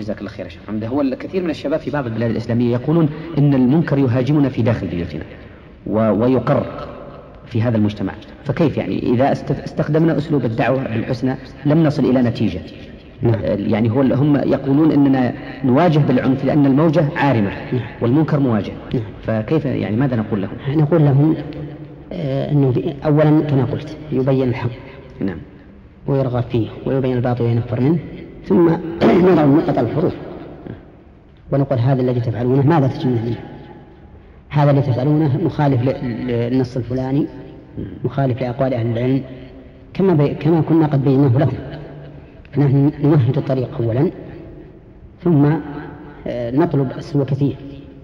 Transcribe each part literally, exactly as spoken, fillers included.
جزاك الله خير يا شيخ محمد. هو الكثير من الشباب في بعض البلاد الإسلامية يقولون إن المنكر يهاجمنا في داخل بيوتنا ويقر في هذا المجتمع، فكيف يعني إذا استخدمنا أسلوب الدعوة بالحسنى لم نصل إلى نتيجة؟ يعني هو هم يقولون إننا نواجه بالعنف لأن الموجة عارمة والمنكر مواجه، فكيف يعني ماذا نقول لهم؟ نقول لهم أنه أولا كما قلت يبين الحق نعم ويرغب فيه ويبين الباطل وينفر منه، ثم نضع النقط على الحروف ونقول هذا الذي تفعلونه ماذا تجنون منه، هذا الذي تفعلونه مخالف للنص الفلاني، مخالف لأقوال أهل العلم كما, بي... كما كنا قد بيناه لهم. فنحن نمهد الطريق أولا ثم نطلب السوء كثير،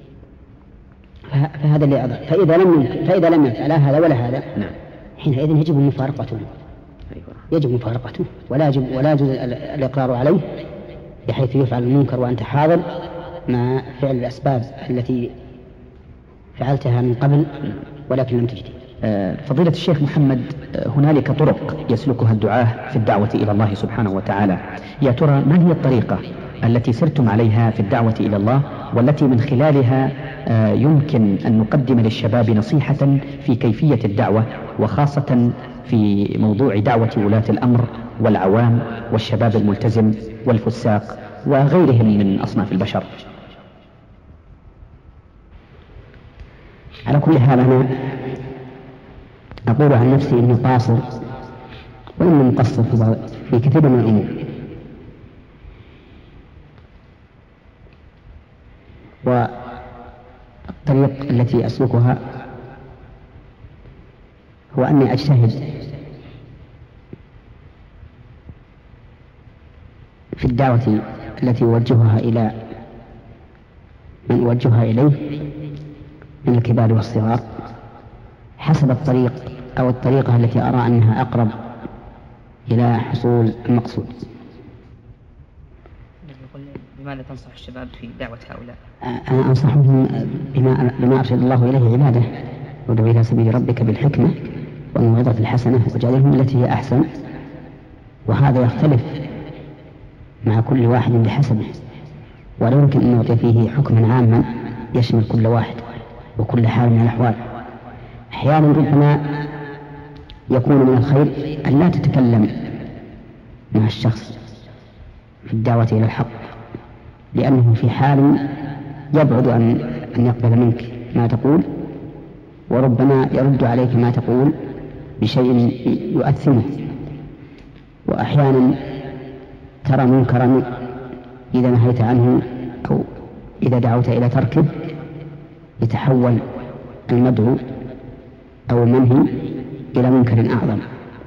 فهذا اللي أضع. فإذا لم يمكن فإذا لم يفعل هذا ولا هذا حينئذ يجب مفارقته، يجب مفارقته ولا يجب ولا يجوز الإقرار عليه بحيث يفعل المنكر وأنت حاضر مع فعل الأسباب التي فعلتها من قبل ولكن لم تجدي. فضيلة الشيخ محمد، هنالك طرق يسلكها الدعاة في الدعوة إلى الله سبحانه وتعالى، يا ترى ما هي الطريقة التي سرتم عليها في الدعوة إلى الله والتي من خلالها يمكن أن نقدم للشباب نصيحة في كيفية الدعوة وخاصة في موضوع دعوة ولاة الأمر والعوام والشباب الملتزم والفساق وغيرهم من أصناف البشر؟ على كل حال أنا أقول عن نفسي إني قاصر وإني مقصر في كثير من الأمور، والطريق التي أسلكها هو أني أجتهد في الدعوة التي أوجهها إلى من أوجهها إليه من الكبار والصغار حسب الطريق أو الطريقة التي أرى أنها أقرب إلى حصول المقصود. بماذا تنصح الشباب في دعوة هؤلاء؟ أنا أنصحهم بما, بما أرشد الله إليه عباده، ودعو إلى سبيل ربك بالحكمة والموعظة الحسنة وجعلهم التي هي أحسن، وهذا يختلف مع كل واحد بحسبه، ولا يمكن أن نعطي فيه حكما عاما يشمل كل واحد وكل حال من الأحوال. أحيانا ربما يكون من الخير أن لا تتكلم مع الشخص في الدعوة إلى الحق، لأنه في حال يبعد أن أن يقبل منك ما تقول، وربما يرد عليك ما تقول بشيء يؤثمه. وأحيانا ترى منكرا إذا نهيت عنه أو إذا دعوت إلى تركه يتحول المدعو أو المنهي إلى منكر أعظم.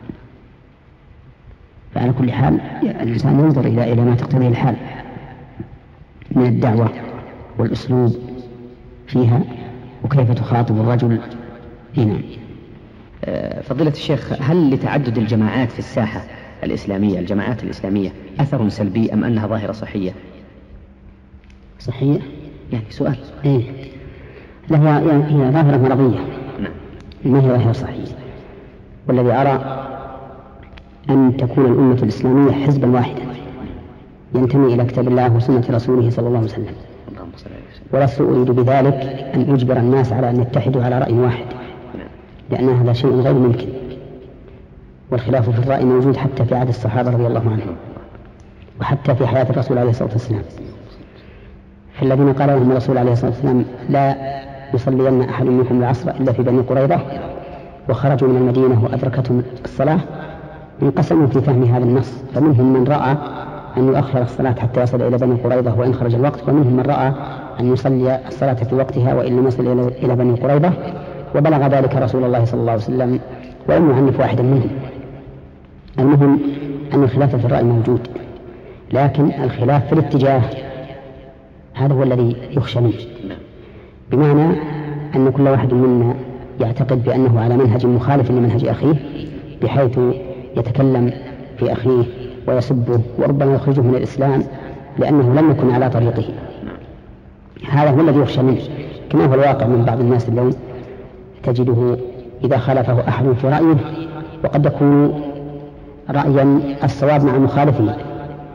فعلى كل حال الإنسان ينظر إلى إلى ما تقتضيه الحال من الدعوة والأسلوب فيها وكيف تخاطب الرجل هنا. فضيلة الشيخ، هل لتعدد الجماعات في الساحة الإسلامية الجماعات الإسلامية أثر سلبي أم أنها ظاهرة صحية؟ صحية يعني سؤال. إيه لا، هي يعني هي ظاهرة مرضية. نعم. ما هي ظاهرة صحية. والذي أرى أن تكون الأمة الإسلامية حزبا واحدا ينتمي إلى كتاب الله وسنة رسوله صلى الله عليه وسلم، ولست أريد بذلك أن أجبر الناس على أن يتحدوا على رأي واحد، لأن هذا شيء غير ممكن، والخلاف في الرأي موجود حتى في عهد الصحابة رضي الله عنهم وحتى في حياة الرسول عليه الصلاة والسلام. فالذين قال لهم الرسول عليه الصلاة والسلام لا يصلين أحد منكم العصر إلا في بني قريظة، وخرجوا من المدينة وأدركتهم الصلاة، انقسموا في فهم هذا النص، فمنهم من رأى أن يؤخر الصلاة حتى يصل إلى بني قريظة وإن خرج الوقت، ومنهم من رأى أن يصلي الصلاة في وقتها وإن لم يصل إلى بني قريظة، وبلغ ذلك رسول الله صلى الله عليه وسلم ولم يعنف واحدا منهم. المهم أن الخلاف في الرأي موجود، لكن الخلاف في الاتجاه هذا هو الذي يخشى منه، بمعنى أن كل واحد منا يعتقد بأنه على منهج مخالف لمنهج أخيه، بحيث يتكلم في أخيه ويسبه وربما يخرجه من الإسلام لأنه لم يكن على طريقه. هذا هو الذي يخشى منه، كما هو الواقع من بعض الناس اليوم، تجده إذا خالفه أحد في رأيه وقد يكون رأيا الصواب مع مخالفه،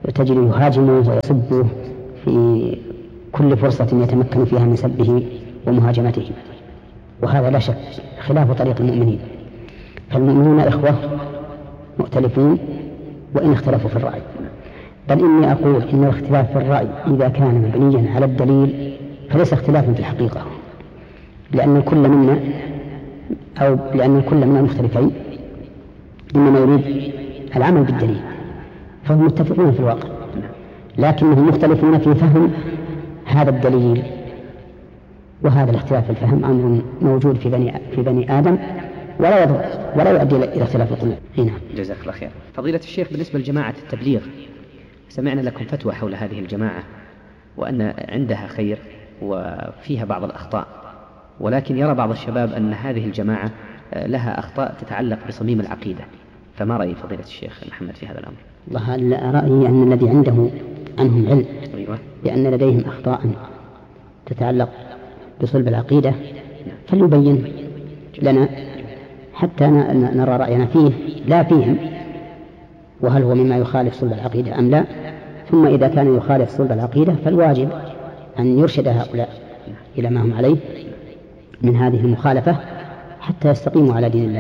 تجد يهاجمه ويسبه في كل فرصة يتمكن فيها من سبه ومهاجمته، وهذا لا شك خلاف طريق المؤمنين. فالمؤمنون إخوة مؤتلفون وإن اختلفوا في الرأي، بل إني أقول إن الاختلاف في الرأي إذا كان مبنيا على الدليل فليس اختلافا في الحقيقة، لأن الكل منا أو لأن الكل من المختلفين إنما يريد العمل بالدليل، فهم متفقون في الواقع، لكنهم مختلفون في فهم هذا الدليل. وهذا الاختلاف في الفهم أمر موجود في بني في بني آدم ولا يضر ولا يؤدي إلى اختلاف القلوب. هنا جزاك الله خير. فضيلة الشيخ، بالنسبة لجماعة التبليغ سمعنا لكم فتوى حول هذه الجماعة وأن عندها خير وفيها بعض الأخطاء، ولكن يرى بعض الشباب أن هذه الجماعة لها أخطاء تتعلق بصميم العقيدة، فما رأي فضيلة الشيخ محمد في هذا الأمر؟ والله رأيي أن الذي عنده عنهم علم أيوة. بأن لديهم أخطاء تتعلق بصلب العقيدة فليبين لنا حتى نرى رأينا فيه لا فيهم، وهل هو مما يخالف صلب العقيدة أم لا. ثم إذا كان يخالف صلب العقيدة فالواجب أن يرشد هؤلاء إلى ما هم عليه من هذه المخالفة حتى يستقيموا على دين الله.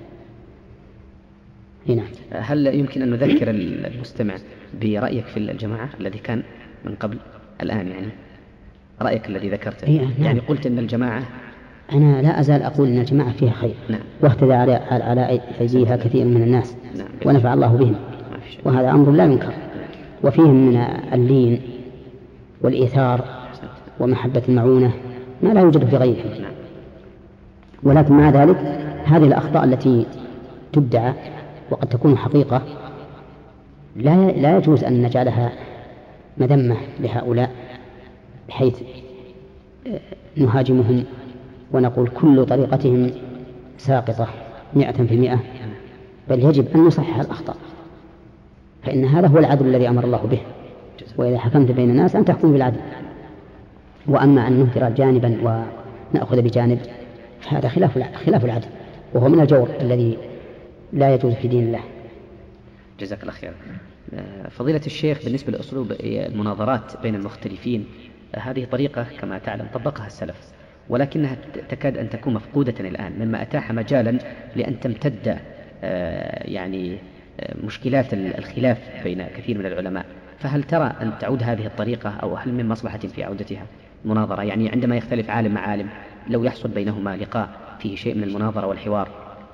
هنا. هل يمكن أن نذكر المستمع برأيك في الجماعة الذي كان من قبل الآن، يعني رأيك الذي ذكرته؟ إيه نعم. يعني قلت أن الجماعة، أنا لا أزال أقول أن الجماعة فيها خير، نعم. واهتدى على على أيديها كثير من الناس، نعم. ونفع الله بهم، وهذا أمر لا ينكر. وفيهم من اللين والإيثار ومحبة المعونة ما لا يوجد في غيرهم، نعم. ولكن مع ذلك هذه الأخطاء التي تدعى وقد تكون حقيقة لا لا يجوز أن نجعلها مذمة لهؤلاء بحيث نهاجمهم ونقول كل طريقتهم ساقطة مئة في المئة، بل يجب أن نصحح الأخطاء، فإن هذا هو العدل الذي أمر الله به، وإذا حكمت بين الناس أن تحكم بالعدل. وأما أن ننكر جانبا ونأخذ بجانب فهذا خلاف خلاف العدل، وهو من الجور الذي لا يجوز في دين الله. جزاك الله خير. فضيلة الشيخ، بالنسبة لأسلوب المناظرات بين المختلفين، هذه طريقة كما تعلم طبقها السلف، ولكنها تكاد أن تكون مفقودة الآن، مما أتاح مجالا لأن تمتد يعني مشكلات الخلاف بين كثير من العلماء. فهل ترى أن تعود هذه الطريقة، أو هل من مصلحة في عودتها مناظرة؟ يعني عندما يختلف عالم مع عالم لو يحصل بينهما لقاء فيه شيء من المناظرة والحوار.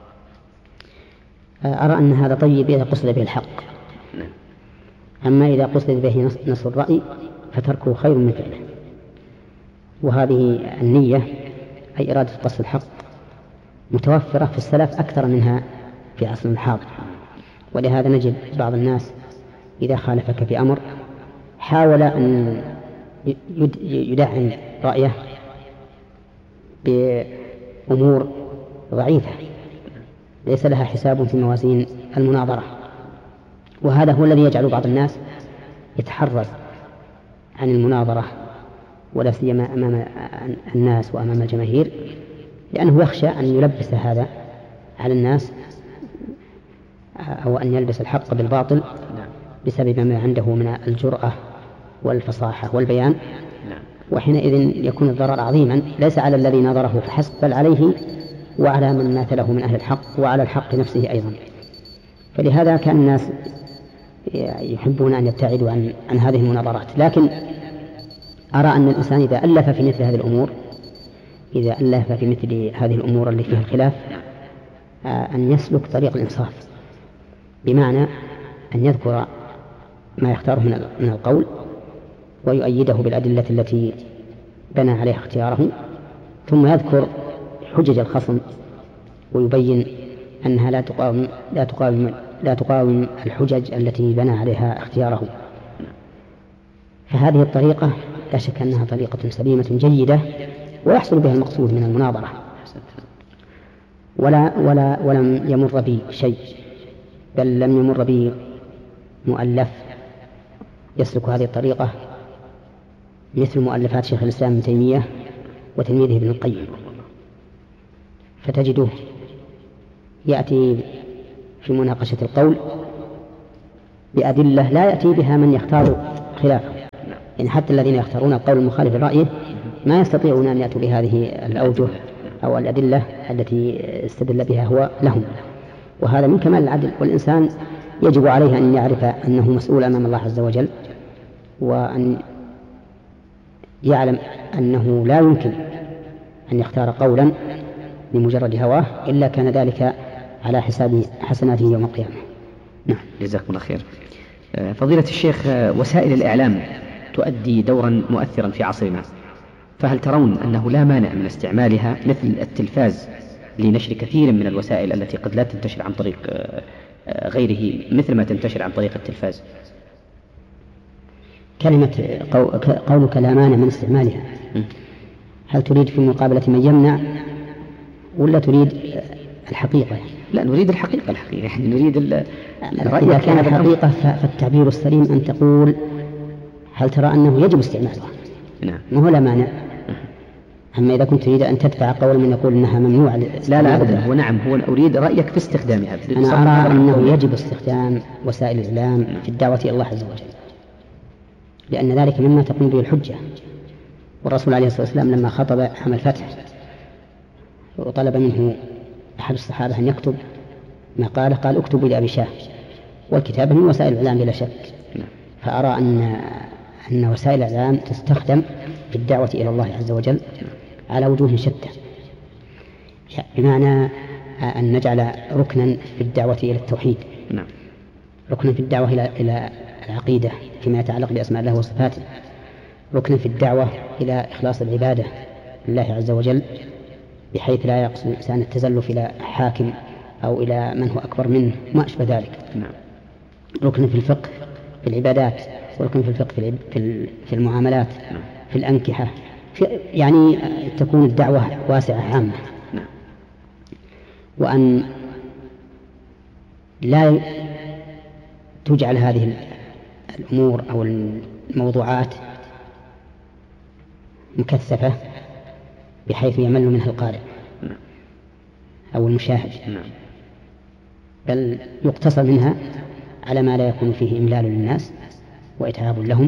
أرى أن هذا طيب إذا قصد به الحق، نعم. أما إذا قصد به نص الرأي فتركه خير من فعله. وهذه النية أي إرادة قصد الحق متوفرة في السلف أكثر منها في عصر الحاضر، ولهذا نجد بعض الناس إذا خالفك في أمر حاول أن يدعم رأيه بأمور ضعيفة ليس لها حساب في موازين المناظرة، وهذا هو الذي يجعل بعض الناس يتحرز عن المناظرة ولا سيما أمام الناس وأمام الجماهير، لأنه يخشى أن يلبس هذا على الناس أو أن يلبس الحق بالباطل بسبب ما عنده من الجرأة والفصاحة والبيان، وحينئذ يكون الضرر عظيما ليس على الذي ناظره فحسب بل عليه وعلى من ماثله من أهل الحق وعلى الحق نفسه أيضا. فلهذا كان الناس يحبون أن يبتعدوا عن, عن هذه المناظرات. لكن أرى أن الإنسان إذا ألف في مثل هذه الأمور إذا ألف في مثل هذه الأمور اللي فيها الخلاف أن يسلك طريق الإنصاف، بمعنى أن يذكر ما يختاره من القول ويؤيده بالأدلة التي بنى عليها اختياره، ثم يذكر حجج الخصم ويبين أنها لا تقاوم لا تقاوم لا تقاوم الحجج التي بنى عليها اختياره. فهذه الطريقة لا شك أنها طريقة سليمة جيدة ويحصل بها المقصود من المناظرة. ولا ولا ولم يمر بي شيء، بل لم يمر بي مؤلف يسلك هذه الطريقة مثل مؤلفات شيخ الإسلام ابن تيمية وتلميذه ابن القيم، فتجده يأتي في مناقشة القول بأدلة لا يأتي بها من يختار خلافه. يعني حتى الذين يختارون القول المخالف لرأيه ما يستطيعون أن يأتوا بهذه الأوجه أو الأدلة التي استدل بها هو لهم. وهذا من كمال العدل، والإنسان يجب عليه أن يعرف أنه مسؤول أمام الله عز وجل، وأن يعلم أنه لا يمكن أن يختار قولا لمجرد هواه إلا كان ذلك على حساب حسناته يوم القيامة. نعم، جزاكم الله خير. فضيلة الشيخ، وسائل الإعلام تؤدي دورا مؤثرا في عصرنا، فهل ترون أنه لا مانع من استعمالها مثل التلفاز لنشر كثير من الوسائل التي قد لا تنتشر عن طريق غيره مثل ما تنتشر عن طريق التلفاز؟ كلمة قولك لا مانع من استعمالها، هل تريد في مقابلة من يمنع ولا تريد الحقيقة؟ لا، نريد الحقيقة. الحقيقة يعني نريد الرأي. إذا كان الحقيقة فالتعبير السليم أن تقول هل ترى أنه يجب استعمالها؟ نعم، ما هو لا مانع. أما إذا كنت تريد أن تدفع قول من يقول أنها ممنوعة، لا لا أبدا، هو نعم، هو أريد رأيك في استخدامها. أنا أرى أنه يجب استخدام وسائل الإعلام في الدعوة إلى الله عز وجل، لأن ذلك مما تقوم به الحجة. والرسول عليه الصلاة والسلام لما خطب عام الفتح وطلب منه أحد الصحابة أن يكتب ما قال قال اكتب إلى أبي شاه، والكتابة من وسائل الإعلام بلا شك. فأرى أن أن وسائل الإعلام تستخدم في الدعوة إلى الله عز وجل على وجوه شتى، بمعنى أن نجعل ركنا في الدعوة إلى التوحيد، نعم، ركنا في الدعوة إلى إلى العقيدة فيما يتعلق بأسماء الله وصفاته، ركنا في الدعوة إلى إخلاص العبادة لله عز وجل بحيث لا يقصد الإنسان التزلف إلى حاكم أو إلى من هو أكبر منه ما أشبه ذلك. نعم. ركن في الفقه في العبادات، وركن في الفقه في في المعاملات، نعم. في الأنكحة، في يعني تكون الدعوة واسعة عامة. نعم. وأن لا تجعل هذه الأمور أو الموضوعات مكثفة بحيث يمل منها القارئ أو المشاهد، بل يقتصر منها على ما لا يكون فيه إملال للناس وإتعاب لهم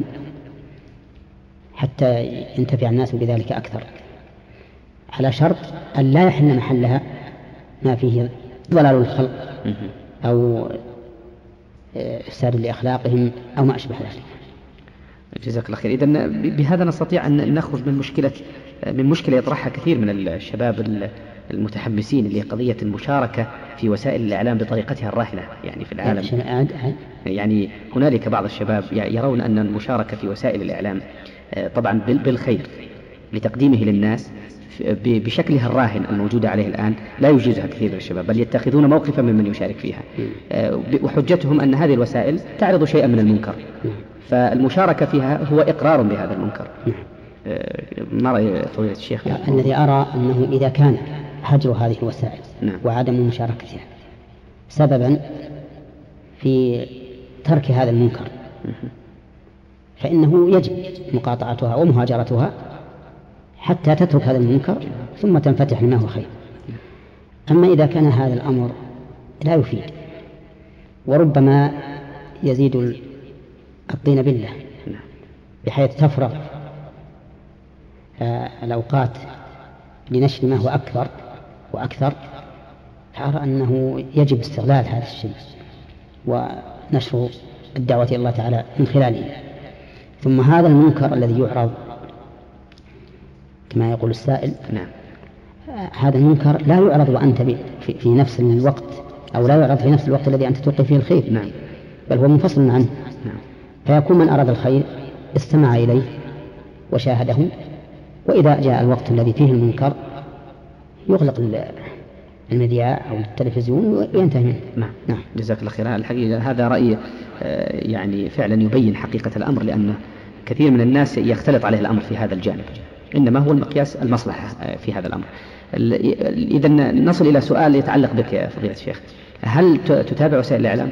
حتى ينتفع الناس بذلك أكثر، على شرط أن لا يحل محلها ما فيه ضلال الخلق أو إفساد لأخلاقهم أو ما أشبه ذلك. جزاك الله خير. إذن بهذا نستطيع أن نخرج من مشكلة من مشكلة يطرحها كثير من الشباب المتحمسين لقضية المشاركة في وسائل الإعلام بطريقتها الراهنة يعني في العالم. يعني هنالك بعض الشباب يرون أن المشاركة في وسائل الإعلام طبعا بالخير لتقديمه للناس بشكلها الراهن الموجودة عليه الآن لا يجيزها كثير من الشباب، بل يتخذون موقفا ممن يشارك فيها، وحجتهم أن هذه الوسائل تعرض شيئا من المنكر، فالمشاركة فيها هو إقرار بهذا المنكر. ما رأي فضيلة الشيخ؟ الذي أرى أنه إذا كان هجر هذه الوسائل نعم. وعدم مشاركتها سببا في ترك هذا المنكر فإنه يجب مقاطعتها ومهاجرتها حتى تترك هذا المنكر ثم تنفتح لما هو خير. أما إذا كان هذا الأمر لا يفيد وربما يزيد الطين بالله بحيث تفرغ الأوقات لنشر ما هو أكبر وأكثر، أرى أنه يجب استغلال هذا الشيء ونشر الدعوة إلى الله تعالى من خلاله. ثم هذا المنكر الذي يعرض كما يقول السائل، نعم. هذا المنكر لا يعرض وأنت في, في نفس الوقت أو لا يعرض في نفس الوقت الذي أنت تلقي فيه الخير، نعم. بل هو منفصل عنه، نعم. فيكون من أراد الخير استمع إليه وشاهده، وإذا جاء الوقت الذي فيه المنكر يغلق المذياع أو التلفزيون وينتهي منه. نعم. نعم. جزاك الله خير. الحقيقة هذا رأي يعني فعلا يبين حقيقة الأمر، لأن كثير من الناس يختلط عليه الأمر في هذا الجانب، إنما هو المقياس المصلحة في هذا الأمر. إذا نصل إلى سؤال يتعلق بك يا فضيلة الشيخ، هل تتابع وسائل الإعلام؟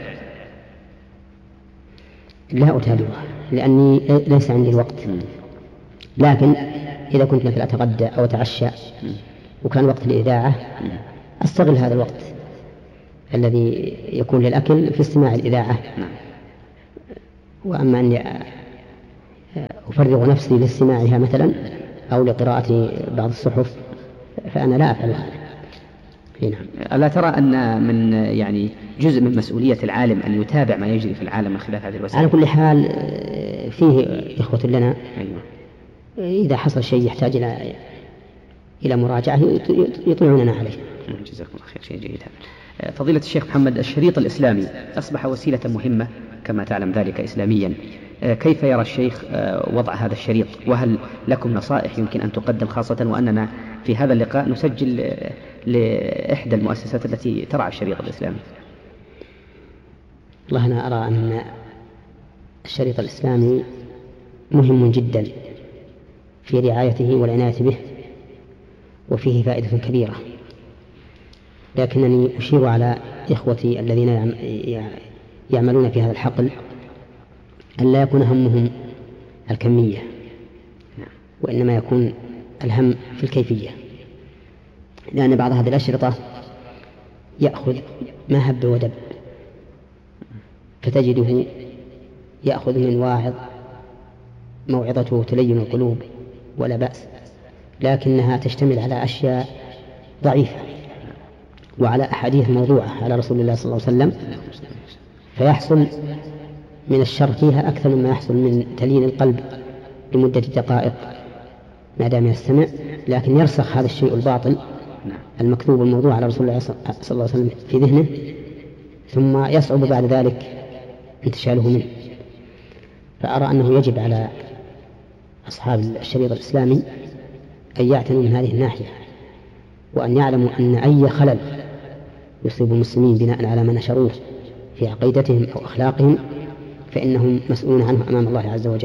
لا أتابعها لأني ليس عندي الوقت، لكن إذا كنت مثل أتغدى أو أتعشى وكان وقت الإذاعة أستغل هذا الوقت الذي يكون للأكل في استماع الإذاعة وأما أني أفرغ نفسي لاستماعها مثلا أو لقراءة بعض الصحف فأنا لا أفعل هذا. نعم. ألا ترى أن من يعني جزء من مسؤولية العالم أن يتابع ما يجري في العالم من خلال هذه الوسائل؟ على كل حال فيه إخوة لنا إذا حصل شيء يحتاج إلى إلى مراجعة يطلعوننا عليه. جزاكم الله خير، شيء جيد. فضيلة الشيخ محمد، الشريط الإسلامي أصبح وسيلة مهمة كما تعلم ذلك إسلاميا، كيف يرى الشيخ وضع هذا الشريط؟ وهل لكم نصائح يمكن أن تقدم، خاصة وأننا في هذا اللقاء نسجل لإحدى المؤسسات التي ترعى الشريط الإسلامي؟ والله أنا أرى أن الشريط الإسلامي مهم جدا في رعايته والعناية به، وفيه فائدة كبيرة، لكنني أشير على إخوتي الذين يعملون في هذا الحقل أن لا يكون همهم الكمية، وإنما يكون الهم في الكيفية، لأن بعض هذه الأشرطة يأخذ ما هب ودب، فتجده يأخذ من واعظ موعظته تلين القلوب ولا بأس، لكنها تشتمل على أشياء ضعيفة وعلى أحاديث موضوعة على رسول الله صلى الله عليه وسلم، فيحصل من الشر فيها أكثر مما يحصل من تلين القلب لمدة دقائق ما دام يستمع، لكن يرسخ هذا الشيء الباطل المكتوب الموضوع على رسول الله صلى الله عليه وسلم في ذهنه، ثم يصعب بعد ذلك انتشاله منه. فأرى أنه يجب على أصحاب الشريط الإسلامي أن يعتنوا من هذه الناحية، وأن يعلموا أن أي خلل يصيب المسلمين بناء على ما نشروه في عقيدتهم أو أخلاقهم فإنهم مسؤولون عنه أمام الله عز وجل.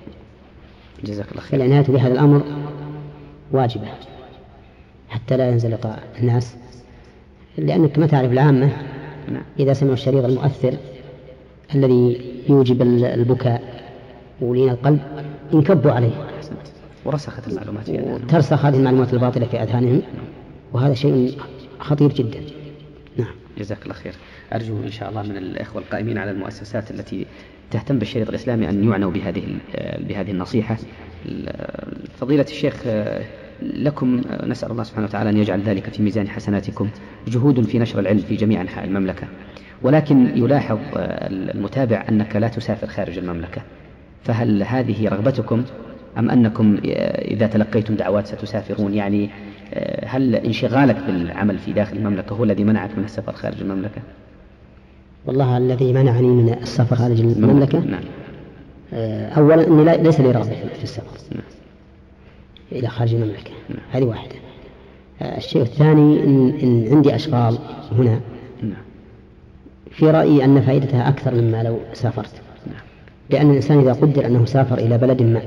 جزاك الله خير. فالعناية بهذا الأمر واجبة حتى لا ينزلق الناس، لأنك ما تعرف العامة إذا سمعوا الشريط المؤثر الذي يوجب البكاء ولين القلب ينكبوا عليه، ورسخت المعلومات في أذهانهم، ترسخ هذه المعلومات الباطلة في أذهانهم، وهذا شيء خطير جدا. نعم. جزاك الله خير. أرجو إن شاء الله من الإخوة القائمين على المؤسسات التي تهتم بالشريط الإسلامي أن يعنوا بهذه بهذه النصيحة. فضيلة الشيخ، لكم نسأل الله سبحانه وتعالى أن يجعل ذلك في ميزان حسناتكم، جهود في نشر العلم في جميع أنحاء المملكة، ولكن يلاحظ المتابع أنك لا تسافر خارج المملكة، فهل هذه رغبتكم أم أنكم إذا تلقيتم دعوات ستسافرون؟ يعني هل انشغالك بالعمل في داخل المملكة هو الذي منعك من السفر خارج المملكة؟ والله الذي منعني من السفر خارج المملكة نعم. أولا أني ليس لي رغبة في السفر نعم. إلى خارج المملكة نعم. هذه واحدة. الشيء الثاني إن, إن عندي أشغال هنا نعم. في رأيي أن فائدتها أكثر مما لو سافرت نعم. لأن الإنسان إذا قدر أنه سافر إلى بلد ما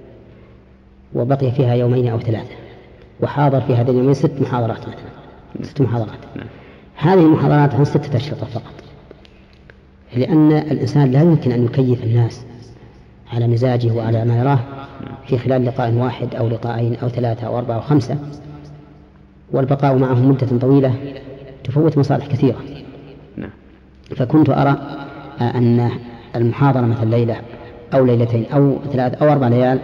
وبقي فيها يومين أو ثلاثة وحاضر في هذه اليومين ست محاضرات مثلا ست محاضرات نعم. هذه المحاضرات عن ستة أشرطة فقط، لأن الإنسان لا يمكن أن يكيف الناس على مزاجه وعلى ما يراه في خلال لقاء واحد أو لقاءين أو ثلاثة أو أربعة أو خمسة، والبقاء معهم مدة طويلة تفوت مصالح كثيرة. فكنت أرى أن المحاضرة مثل ليلة أو ليلتين أو ثلاث أو أربع ليال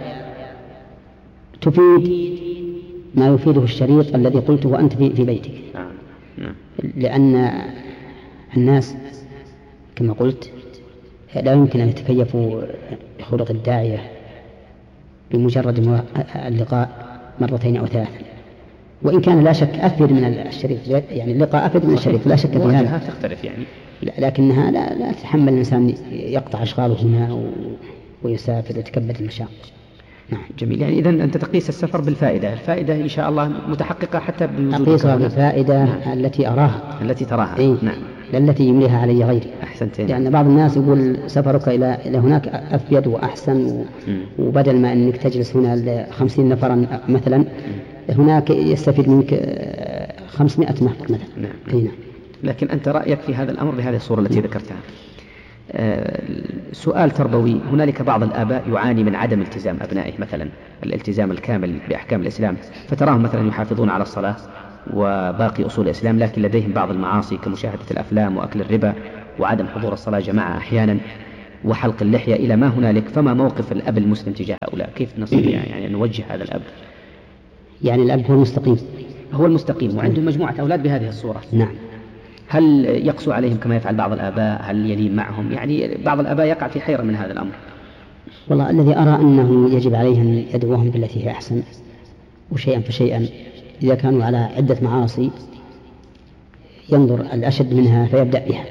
تفيد ما يفيده الشريط الذي قلته وأنت في بيتك، لأن الناس كما قلت لا يمكن أن يتكيفوا بخلق الداعية بمجرد اللقاء مرتين أو ثلاثة، وإن كان لا شك أفيد من الشريط، يعني اللقاء أفيد من الشريط لا شك في هذا، تختلف يعني، لكنها لا, لا تتحمل الإنسان يقطع أشغاله هنا ويسافر ويتكبد المشاق. نعم. جميل. يعني إذن أنت تقيس السفر بالفائدة، الفائدة إن شاء الله متحققة حتى بوجودك. أقيسها بالفائدة نعم. التي أراها التي تراها إيه؟ نعم. التي يمليها علي غيري. أحسنتين. لأن بعض الناس يقول سفرك إلى إلى هناك أفيد وأحسن و... وبدل ما أنك تجلس هنا خمسين نفرا مثلا م. هناك يستفيد منك خمسمائة نفر مثلا. نعم. نعم. لكن أنت رأيك في هذا الأمر بهذه الصورة التي نعم. ذكرتها. آه سؤال تربوي، هنالك بعض الآباء يعاني من عدم التزام أبنائه مثلا الالتزام الكامل بأحكام الإسلام، فتراهم مثلا يحافظون على الصلاة وباقي أصول الإسلام، لكن لديهم بعض المعاصي كمشاهدة الأفلام وأكل الربا وعدم حضور الصلاة جماعة أحيانا، وحلق اللحية إلى ما هنالك، فما موقف الأب المسلم تجاه هؤلاء؟ كيف نستطيع يعني نوجه هذا الأب؟ يعني الأب هو المستقيم، هو المستقيم وعنده مجموعة أولاد بهذه الصورة. نعم. هل يقسو عليهم كما يفعل بعض الآباء؟ هل يلين معهم؟ يعني بعض الآباء يقع في حيرة من هذا الأمر. والله الذي أرى أنه يجب عليه أن يدعوهم بالتي هي أحسن، وشيئا فشيئا. إذا كانوا على عدة معاصي ينظر الأشد منها فيبدأ بها،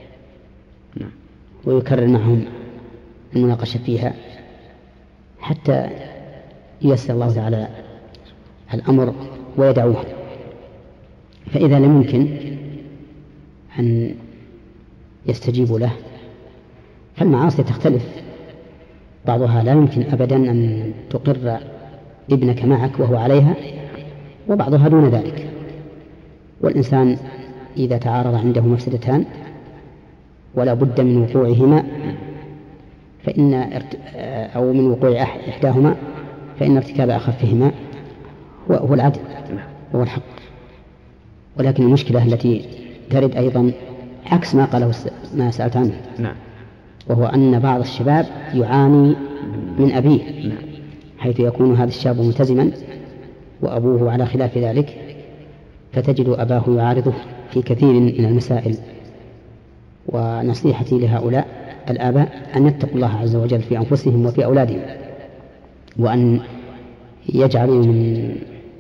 ويكرر معهم المناقشة فيها حتى ييسر الله تعالى الأمر ويدعوهم. فإذا لم يمكن أن يستجيبوا له فالمعاصي تختلف، بعضها لا يمكن أبدا أن تقر ابنك معك وهو عليها، وبعضها دون ذلك. والإنسان إذا تعارض عنده مفسدتان ولا بد من وقوعهما فإن أو من وقوع إحداهما فإن ارتكاب أخفهما هو العدل هو الحق. ولكن المشكلة التي ترد أيضا عكس ما قاله ما سألت عنه، وهو أن بعض الشباب يعاني من أبيه، حيث يكون هذا الشاب ملتزما وأبوه على خلاف ذلك، فتجد أباه يعارضه في كثير من المسائل. ونصيحتي لهؤلاء الآباء أن يتقوا الله عز وجل في أنفسهم وفي أولادهم، وأن يجعلوا من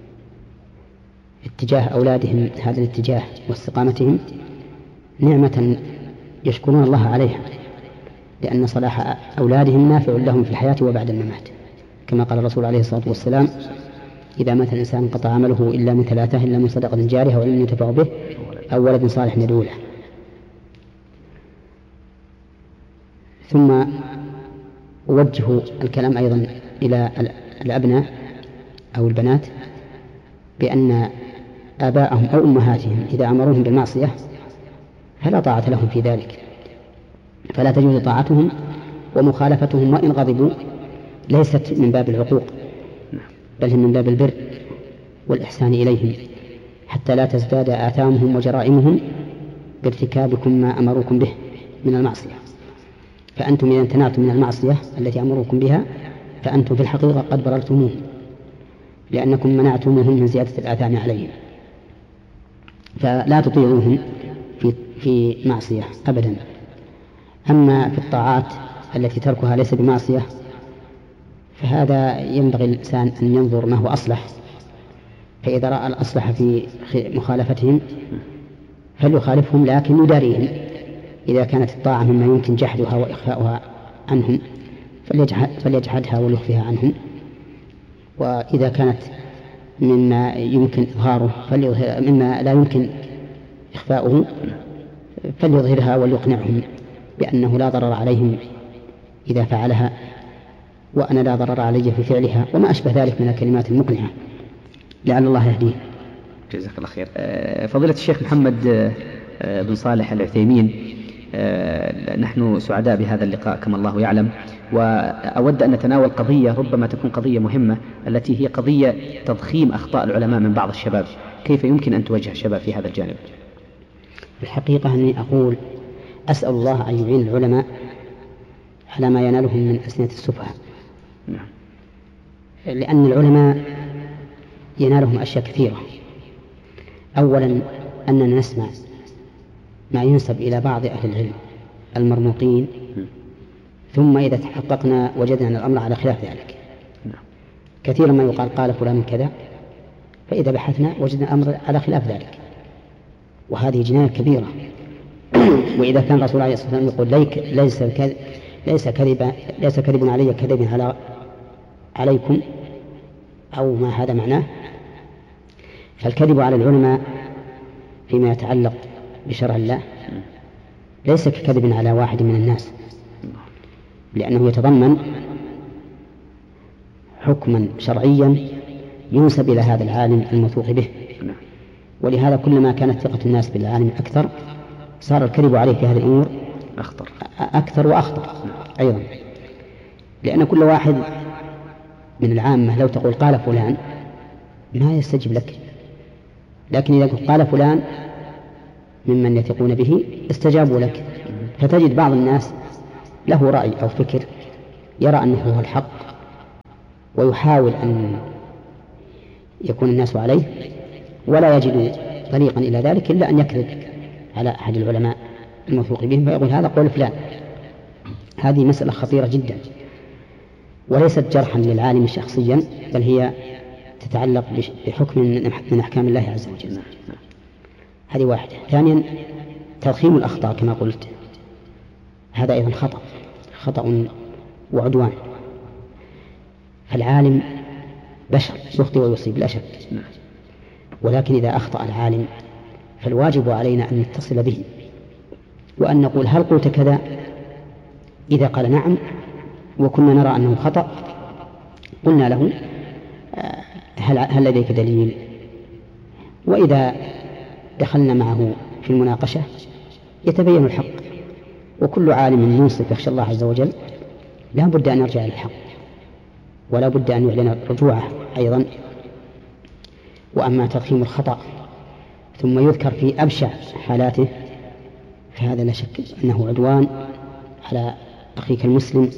اتجاه أولادهم هذا الاتجاه واستقامتهم نعمة يشكرون الله عليها، لأن صلاح أولادهم نافع لهم في الحياة وبعد الممات، كما قال الرسول عليه الصلاة والسلام: إذا مات الإنسان انقطع عمله إلا من ثلاثة، إلا من صدقة جارية وعلم ينتفع به أو ولد صالح يدعو له. ثم أوجه الكلام أيضا إلى الأبناء أو البنات بأن آباءهم أو أمهاتهم إذا أمروهم بالمعصية فلا طاعة لهم في ذلك، فلا تجوز طاعتهم، ومخالفتهم وإن غضبوا ليست من باب العقوق، بل من باب البر والإحسان إليهم، حتى لا تزداد آثامهم وجرائمهم بارتكابكم ما أمروكم به من المعصية. فأنتم إذا امتنعتم من المعصية التي أمروكم بها فأنتم في الحقيقة قد بررتموهم، لأنكم منعتموهم من زيادة الآثام عليهم. فلا تطيعوهم في, في معصية أبدا. أما في الطاعات التي تركها ليس بمعصية فهذا ينبغي الإنسان أن ينظر ما هو أصلح، فإذا رأى الأصلح في مخالفتهم فليخالفهم لكن يداريهم. إذا كانت الطاعة مما يمكن جحدها وإخفاؤها عنهم فليجحدها ويخفيها عنهم، وإذا كانت مما يمكن إظهاره فليظهر، مما لا يمكن إخفاؤه فليظهرها وليقنعهم بأنه لا ضرر عليهم إذا فعلها، وأنا لا ضرر علي في فعلها، وما أشبه ذلك من الكلمات المقنعة، لعل الله يهديه. جزاك الله خير. فضيلة الشيخ محمد بن صالح العثيمين، نحن سعداء بهذا اللقاء كما الله يعلم، وأود أن نتناول قضية ربما تكون قضية مهمة، التي هي قضية تضخيم أخطاء العلماء من بعض الشباب. كيف يمكن أن توجه الشباب في هذا الجانب؟ الحقيقة أني أقول أسأل الله أن يعين العلماء على ما ينالهم من أسنة السفهاء، لأن العلماء ينالهم أشياء كثيرة. أولا أننا نسمع ما ينسب إلى بعض أهل العلم المرموقين، ثم إذا تحققنا وجدنا الأمر على خلاف ذلك. كثيرا ما يقال قال فلان كذا، فإذا بحثنا وجدنا الأمر على خلاف ذلك، وهذه جناية كبيرة. وإذا كان الرسول عليه الصلاة والسلام يقول ليس كذب ليس كذب ليس كذب علي كذب على عليكم، أو ما هذا معناه، فالكذب على العلماء فيما يتعلق بشرع الله ليس ككذب على واحد من الناس، لأنه يتضمن حكما شرعيا ينسب إلى هذا العالم الموثوق به. ولهذا كلما كانت ثقة الناس بالعالم أكثر صار الكذب عليه في هذه الأمور أخطر أكثر وأخطر أيضا، لأن كل واحد من العامة لو تقول قال فلان ما يستجيب لك، لكن إذا قال فلان ممن يثقون به استجابوا لك. فتجد بعض الناس له رأي أو فكر يرى أنه هو الحق ويحاول أن يكون الناس عليه ولا يجد طريقا إلى ذلك إلا أن يكذب على أحد العلماء الموثوق بهم فيقول هذا قول فلان. هذه مسألة خطيرة جدا وليست جرحا للعالم شخصيا، بل هي تتعلق بحكم من أحكام الله عز وجل. هذه واحدة. ثانيا تضخيم الأخطاء كما قلت، هذا أيضا خطأ خطأ وعدوان. فالعالم بشر يخطئ ويصيب لا شك، ولكن إذا أخطأ العالم فالواجب علينا أن نتصل به وأن نقول هل قلت كذا؟ إذا قال نعم وكنا نرى أنه خطأ قلنا له هل, هل لديك دليل؟ وإذا دخلنا معه في المناقشة يتبين الحق، وكل عالم منصف يخشى الله عز وجل لا بد أن يرجع إلى الحق ولا بد أن يعلن رجوعه أيضا. وأما تضخيم الخطأ ثم يذكر في أبشع حالاته فهذا لا شك أنه عدوان على أخيك المسلم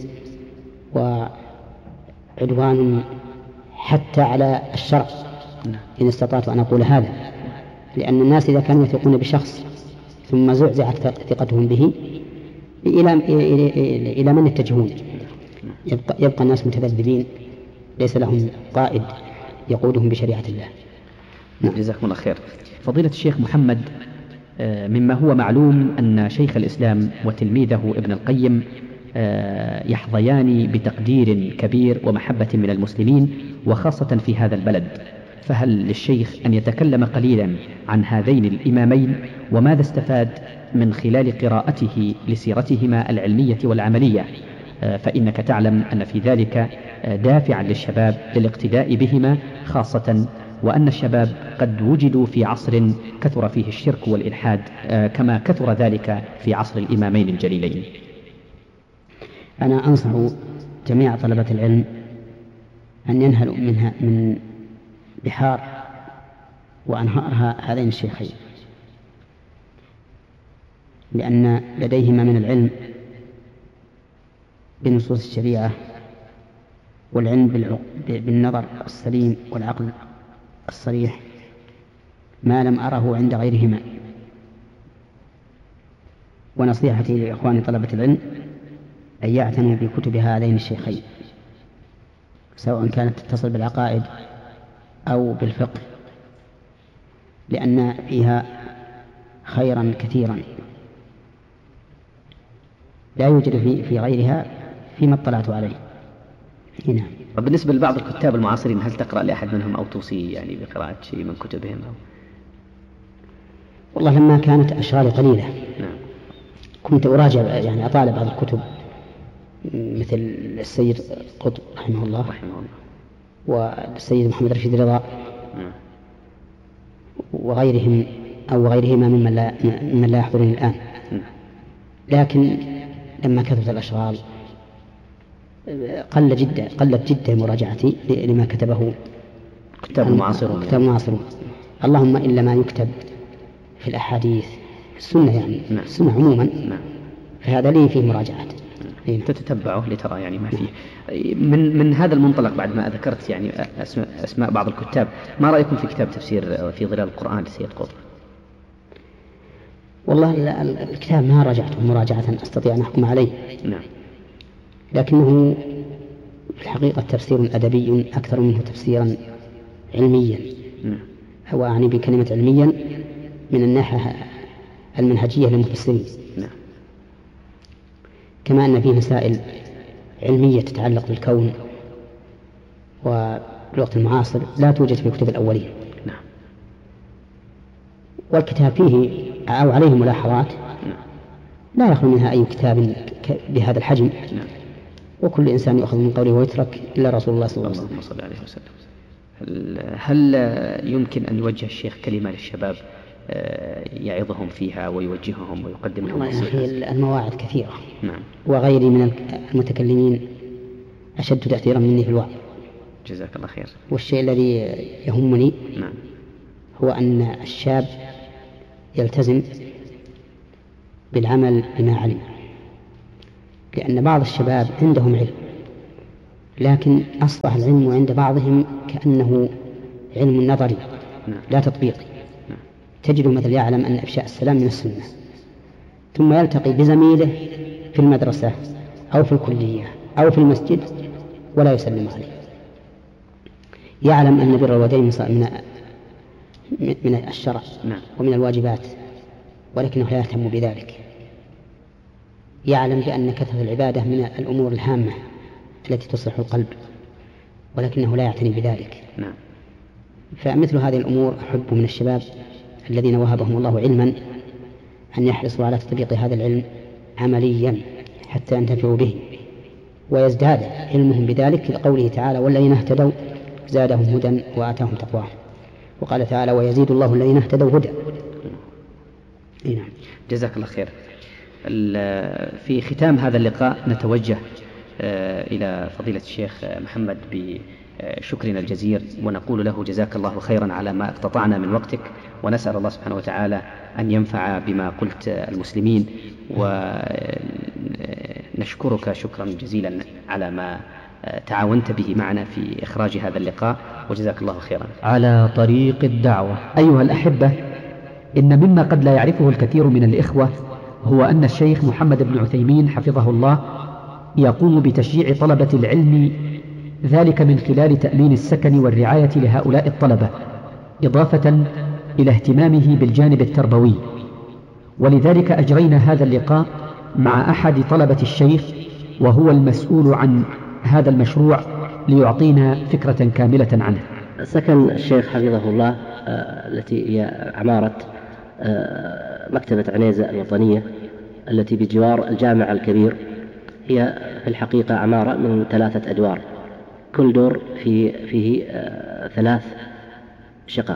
وعدوان حتى على الشرع إن استطعت أن أقول هذا، لأن الناس إذا كانوا يثقون بشخص ثم زعزعت ثقتهم به إلى إلى من يتجهون؟ يبقى, يبقى الناس متذبذبين ليس لهم قائد يقودهم بشريعة الله. نعم. جزاكم الله خير. فضيلة الشيخ محمد، مما هو معلوم أن شيخ الإسلام وتلميذه ابن القيم يحظيان بتقدير كبير ومحبة من المسلمين وخاصة في هذا البلد، فهل للشيخ أن يتكلم قليلا عن هذين الإمامين وماذا استفاد من خلال قراءته لسيرتهما العلمية والعملية؟ فإنك تعلم أن في ذلك دافعا للشباب للاقتداء بهما، خاصة وأن الشباب قد وجدوا في عصر كثر فيه الشرك والإلحاد كما كثر ذلك في عصر الإمامين الجليلين. أنا أنصح جميع طلبة العلم أن ينهلوا منها من بحار وأنهارها هذين الشيخين، لأن لديهما من العلم بنصوص الشريعة والعلم بالنظر السليم والعقل الصريح ما لم أره عند غيرهما. ونصيحتي لإخواني طلبة العلم أن يعتنوا بكتب هذين الشيخين سواء كانت تتصل بالعقائد أو بالفقه، لأن فيها خيرا كثيرا لا يوجد في, في غيرها فيما اطلعت عليه. هنا. وبالنسبة لبعض الكتاب المعاصرين هل تقرأ لأحد منهم أو توصي يعني بقراءة شيء من كتبهم أو؟ والله لما كانت أشغالي قليلة نعم. كنت أراجع يعني أطالع بعض الكتب مثل السيد قطب رحمه الله, رحمه الله. والسيد محمد رشيد رضا نعم. وغيرهم أو غيرهما ممن لا, ممن لا يحضرني الآن. نعم. لكن لما كثرت الأشغال قل جدا قلت جدا مراجعتي لما كتبه كتاب المعاصرون. كتاب المعاصرون. اللهم إلا ما يكتب في الأحاديث السنة يعني نعم. السنة عموما نعم. فهذا لي فيه مراجعات نعم. تتتبعه لترى يعني ما فيه. من من هذا المنطلق بعد ما ذكرت يعني أسماء, أسماء بعض الكتاب، ما رأيكم في كتاب تفسير في ظلال القرآن لسيد قطب؟ والله الكتاب ما راجعته مراجعة أستطيع أن أحكم عليه. نعم. لكنه في الحقيقة تفسير أدبي أكثر منه تفسيرا علميا. نعم. هو أعني بكلمة علميا من الناحية المنهجية للمفسرين. نعم. كما أن فيه مسائل علمية تتعلق بالكون والوقت المعاصر لا توجد في كتب الأولين. نعم. والكتاب فيه أو عليه ملاحظات نعم. لا يخلو منها أي كتاب بهذا الحجم. نعم. وكل إنسان يأخذ من قوله ويترك إلا رسول الله صلى الله عليه وسلم. هل يمكن أن يوجه الشيخ كلمة للشباب يعظهم فيها ويوجههم ويقدم لهم نصيحة؟ المواعظ كثيرة. نعم. وغيري من المتكلمين أشد تأثيرا مني في الوعظ. جزاك الله خير. والشيء الذي يهمني نعم. هو أن الشاب يلتزم بالعمل بما علم لأن بعض الشباب عندهم علم، لكن أصبح العلم عند بعضهم كأنه علم نظري لا تطبيقي. تجده مثل يعلم أن إفشاء السلام من السنة، ثم يلتقي بزميله في المدرسة أو في الكلية أو في المسجد ولا يسلم عليه. يعلم أن بر الوالدين من من الشرع ومن الواجبات، ولكنه لا يهتم بذلك. يعلم بأن كثرة العبادة من الأمور الهامة التي تصلح القلب، ولكنه لا يعتني بذلك. نعم. فمثل هذه الأمور أحب من الشباب الذين وهبهم الله علما أن يحرصوا على تطبيق هذا العلم عمليا حتى ينتفعوا به ويزداد علمهم بذلك، لقوله تعالى: والذين اهتدوا زادهم هدى وآتاهم تقواهم. وقال تعالى: ويزيد الله الذين اهتدوا هدى. نعم. جزاك الله خير. في ختام هذا اللقاء نتوجه إلى فضيلة الشيخ محمد بشكرنا الجزير، ونقول له جزاك الله خيرا على ما اقتطعنا من وقتك، ونسأل الله سبحانه وتعالى أن ينفع بما قلت المسلمين، ونشكرك شكرا جزيلا على ما تعاونت به معنا في إخراج هذا اللقاء، وجزاك الله خيرا. على طريق الدعوة. أيها الأحبة، إن مما قد لا يعرفه الكثير من الإخوة هو أن الشيخ محمد بن عثيمين حفظه الله يقوم بتشجيع طلبة العلم، ذلك من خلال تأمين السكن والرعاية لهؤلاء الطلبة، إضافة إلى اهتمامه بالجانب التربوي. ولذلك أجرينا هذا اللقاء مع أحد طلبة الشيخ، وهو المسؤول عن هذا المشروع، ليعطينا فكرة كاملة عنه. سكن الشيخ حفظه الله آه التي هي عمارة آه مكتبة عنيزة الوطنية التي بجوار الجامع الكبير، هي في الحقيقة عمارة من ثلاثة أدوار، كل دور فيه, فيه آه ثلاث شقق،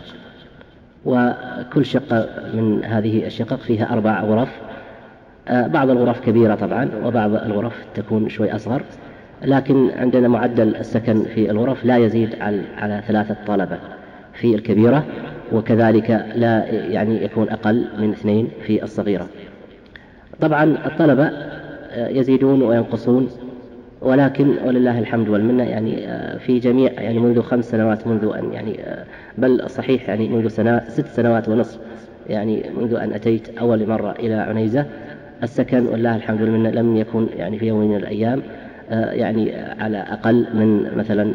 وكل شقة من هذه الشقق فيها أربع غرف. آه بعض الغرف كبيرة طبعا، وبعض الغرف تكون شوي أصغر، لكن عندنا معدل السكن في الغرف لا يزيد على ثلاثة طلبة في الكبيرة، وكذلك لا يعني يكون أقل من اثنين في الصغيرة. طبعا الطلبة يزيدون وينقصون، ولكن ولله الحمد والمنة يعني في جميع يعني منذ خمس سنوات منذ أن يعني بل صحيح يعني منذ سنة ست سنوات ونصف يعني منذ أن أتيت أول مرة إلى عنيزة، السكن ولله الحمد والمنة لم يكن يعني في يوم من الأيام يعني على أقل من مثلا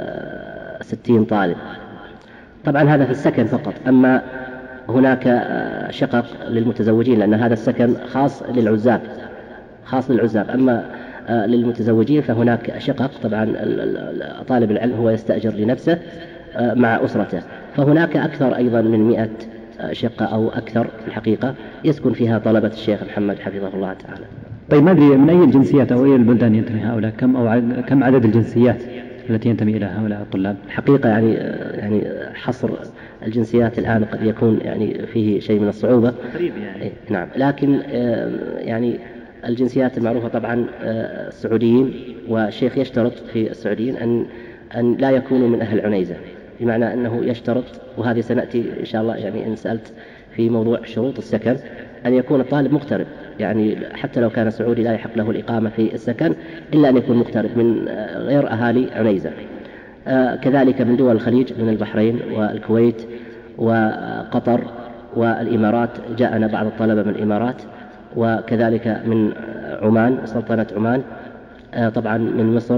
ستين طالب. طبعا هذا في السكن فقط، أما هناك شقق للمتزوجين، لأن هذا السكن خاص للعزاب خاص للعزاب أما للمتزوجين فهناك شقق. طبعا طالب العلم هو يستأجر لنفسه مع أسرته، فهناك أكثر أيضا من مئة شقة أو أكثر في الحقيقة يسكن فيها طلبة الشيخ محمد حفظه الله تعالى. طيب، ما أدري من أي الجنسيات أو أي البلدان ينتمي هؤلاء؟ كم أو كم عدد الجنسيات التي ينتمي إلى هؤلاء الطلاب؟ الحقيقة يعني يعني حصر الجنسيات الآن قد يكون يعني فيه شيء من الصعوبة. يعني. نعم، لكن يعني الجنسيات المعروفة طبعا السعوديين، والشيخ يشترط في السعوديين أن أن لا يكونوا من أهل عنيزة، بمعنى أنه يشترط، وهذه سنأتي إن شاء الله يعني إن سألت في موضوع شروط السكن، أن يكون الطالب مغترب، يعني حتى لو كان سعودي لا يحق له الإقامة في السكن إلا أن يكون مغترب من غير أهالي عنيزة. آه كذلك من دول الخليج، من البحرين والكويت وقطر والإمارات، جاءنا بعض الطلبة من الإمارات، وكذلك من عمان سلطنة عمان، آه طبعا من مصر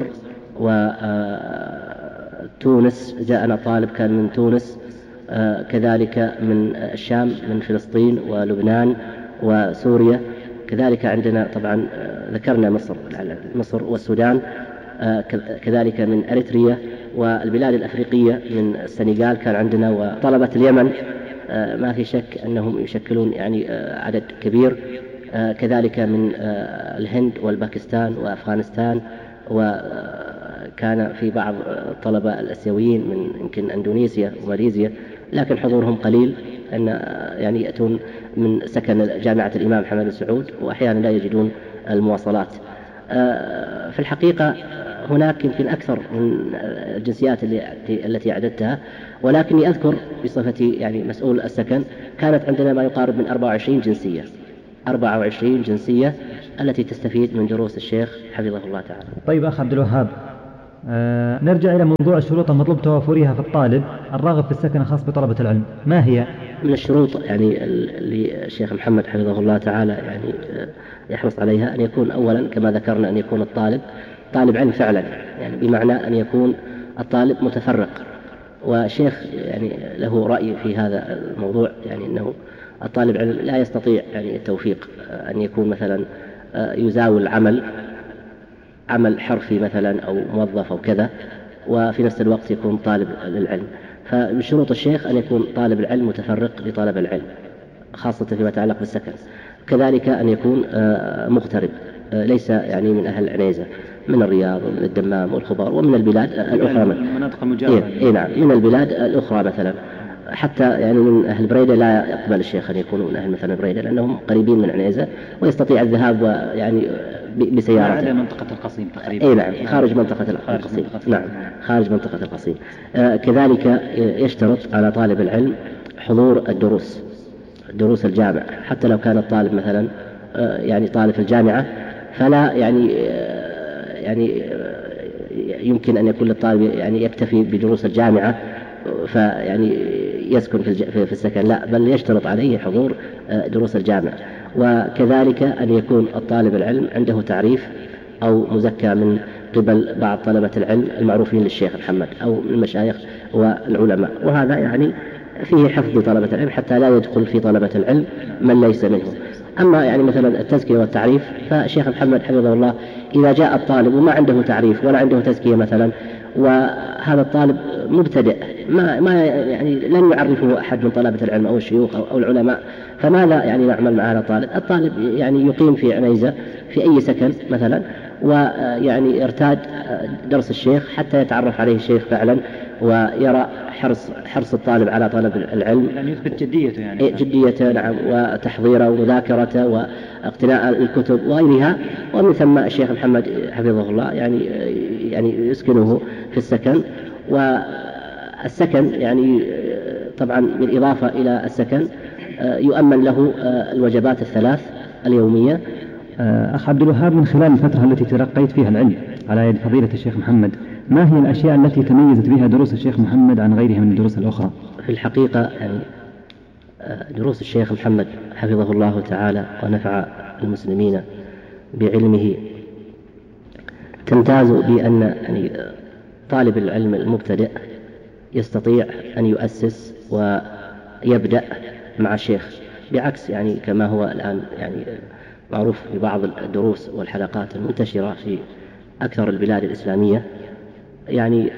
وتونس جاءنا طالب كان من تونس، آه كذلك من الشام من فلسطين ولبنان وسوريا، كذلك عندنا طبعا ذكرنا مصر مصر والسودان، كذلك من أريتريا والبلاد الأفريقية من السنغال كان عندنا، وطلبة اليمن ما في شك أنهم يشكلون يعني عدد كبير، كذلك من الهند والباكستان وأفغانستان، وكان في بعض الطلبة الآسيويين من يمكن أندونيسيا وماليزيا، لكن حضورهم قليل أن يعني يأتون من سكن جامعة الإمام محمد بن سعود، وأحيانا لا يجدون المواصلات. في الحقيقة هناك يمكن أكثر من الجنسيات التي أعددتها، ولكني أذكر بصفتي يعني مسؤول السكن كانت عندنا ما يقارب من أربعة وعشرين جنسية أربعة وعشرين جنسية التي تستفيد من دروس الشيخ حفظه الله تعالى. طيب أخ عبد الوهاب، آه نرجع إلى موضوع الشروط المطلوب توافرها في الطالب الراغب في السكن الخاص بطلبة العلم، ما هي؟ من الشروط يعني اللي الشيخ محمد حفظه الله تعالى يعني يحرص عليها أن يكون أولا كما ذكرنا أن يكون الطالب طالب علم فعلا، يعني بمعنى أن يكون الطالب متفرق. والشيخ يعني له رأي في هذا الموضوع، يعني أنه الطالب علم لا يستطيع يعني التوفيق أن يكون مثلا يزاول عمل عمل حرفي مثلا أو موظف أو كذا وفي نفس الوقت يكون طالب للعلم. فمن شروط الشيخ أن يكون طالب العلم متفرق لطلب العلم خاصة فيما يتعلق بالسكن. كذلك أن يكون مغترب ليس يعني من أهل عنيزة، من الرياض ومن الدمام والخبر ومن البلاد الأخرى، من المناطق المجاورة. إيه نعم، من البلاد الأخرى مثلا، حتى يعني من أهل بريدة لا يقبل الشيخ أن يكونوا من أهل مثلا بريدة لأنهم قريبين من عنيزة ويستطيع الذهاب ويعني بسيارته. على منطقة القصيم تقريبا. إيه نعم، خارج منطقة القصيم. نعم، خارج منطقة القصيم. آه كذلك يشترط على طالب العلم حضور الدروس دروس الجامعة، حتى لو كان الطالب مثلا آه يعني طالب في الجامعة فلا يعني آه يعني آه يمكن أن يكون للطالب يعني يكتفي بدروس الجامعة فيعني يسكن في, في السكن، لا بل يشترط عليه حضور دروس الجامعة. وكذلك أن يكون الطالب العلم عنده تعريف أو مزكى من قبل بعض طلبة العلم المعروفين للشيخ محمد أو من المشايخ والعلماء، وهذا يعني فيه حفظ طلبة العلم حتى لا يدخل في طلبة العلم من ليس منهم. أما يعني مثلا التزكية والتعريف فالشيخ محمد حفظه الله إذا جاء الطالب وما عنده تعريف ولا عنده تزكية مثلا وهذا الطالب مبتدئ ما ما يعني لن يعرفه أحد من طلبة العلم أو الشيوخ أو, أو العلماء، فماذا يعني نعمل مع هذا الطالب؟ الطالب يعني يقيم في عنيزة في أي سكن مثلا ويعني يرتاد درس الشيخ حتى يتعرف عليه الشيخ فعلا ويرى حرص حرص الطالب على طلب العلم، يعني يثبت جديته يعني جديته نعم، وتحضيره ومذاكرته واقتناء الكتب وغيرها. ومن ثم الشيخ محمد حفظه الله يعني يعني يسكنه في السكن. والسكن يعني طبعا بالإضافة إلى السكن يؤمن له الوجبات الثلاث اليومية. أخ عبد الوهاب، من خلال الفترة التي تلقيت فيها العلم على يد فضيلة الشيخ محمد، ما هي الأشياء التي تميزت بها دروس الشيخ محمد عن غيرها من الدروس الأخرى؟ في الحقيقة يعني دروس الشيخ محمد حفظه الله تعالى ونفع المسلمين بعلمه تمتاز بأن يعني طالب العلم المبتدئ يستطيع أن يؤسس ويبدأ مع الشيخ، بعكس يعني كما هو الآن يعني معروف في بعض الدروس والحلقات المنتشرة في أكثر البلاد الإسلامية، يعني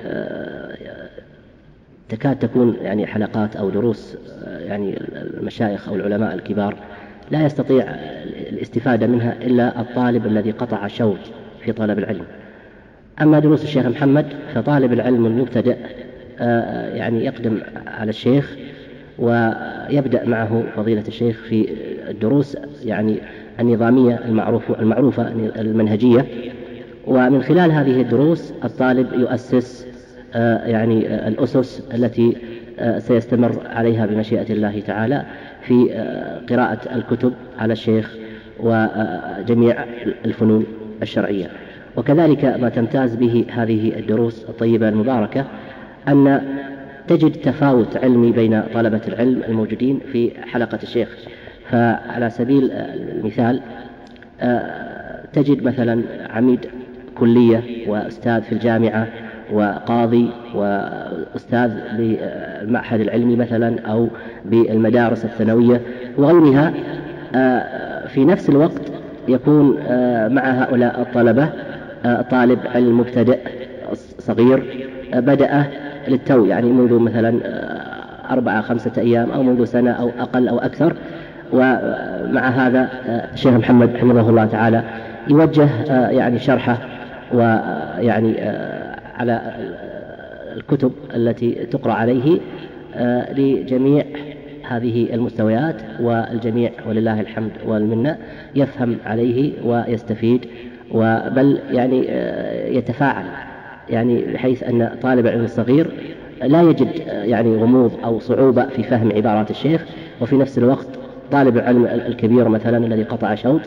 تكاد تكون يعني حلقات أو دروس يعني المشايخ أو العلماء الكبار لا يستطيع الاستفادة منها إلا الطالب الذي قطع شوط في طلب العلم. أما دروس الشيخ محمد فطالب العلم المبتدئ يعني يقدم على الشيخ ويبدأ معه فضيلة الشيخ في الدروس يعني النظامية المعروفة المعروفة المنهجية، ومن خلال هذه الدروس الطالب يؤسس يعني الأسس التي سيستمر عليها بمشيئة الله تعالى في قراءة الكتب على الشيخ وجميع الفنون الشرعية. وكذلك ما تمتاز به هذه الدروس الطيبة المباركة أن تجد تفاوت علمي بين طلبة العلم الموجودين في حلقة الشيخ. فعلى سبيل المثال تجد مثلا عميد كلية وأستاذ في الجامعة وقاضي وأستاذ بالمعهد العلمي مثلا أو بالمدارس الثانوية وغيرها، في نفس الوقت يكون مع هؤلاء الطلبة طالب علم مبتدئ صغير بدأ للتو يعني منذ مثلا أربعة خمسة أيام أو منذ سنة أو أقل أو أكثر. ومع هذا الشيخ محمد حفظه الله تعالى يوجه يعني شرحه ويعني على الكتب التي تقرأ عليه لجميع هذه المستويات، والجميع ولله الحمد والمنة يفهم عليه ويستفيد، وبل يعني يتفاعل يعني بحيث أن طالب العلم الصغير لا يجد يعني غموض أو صعوبة في فهم عبارات الشيخ، وفي نفس الوقت طالب العلم الكبير مثلا الذي قطع شوط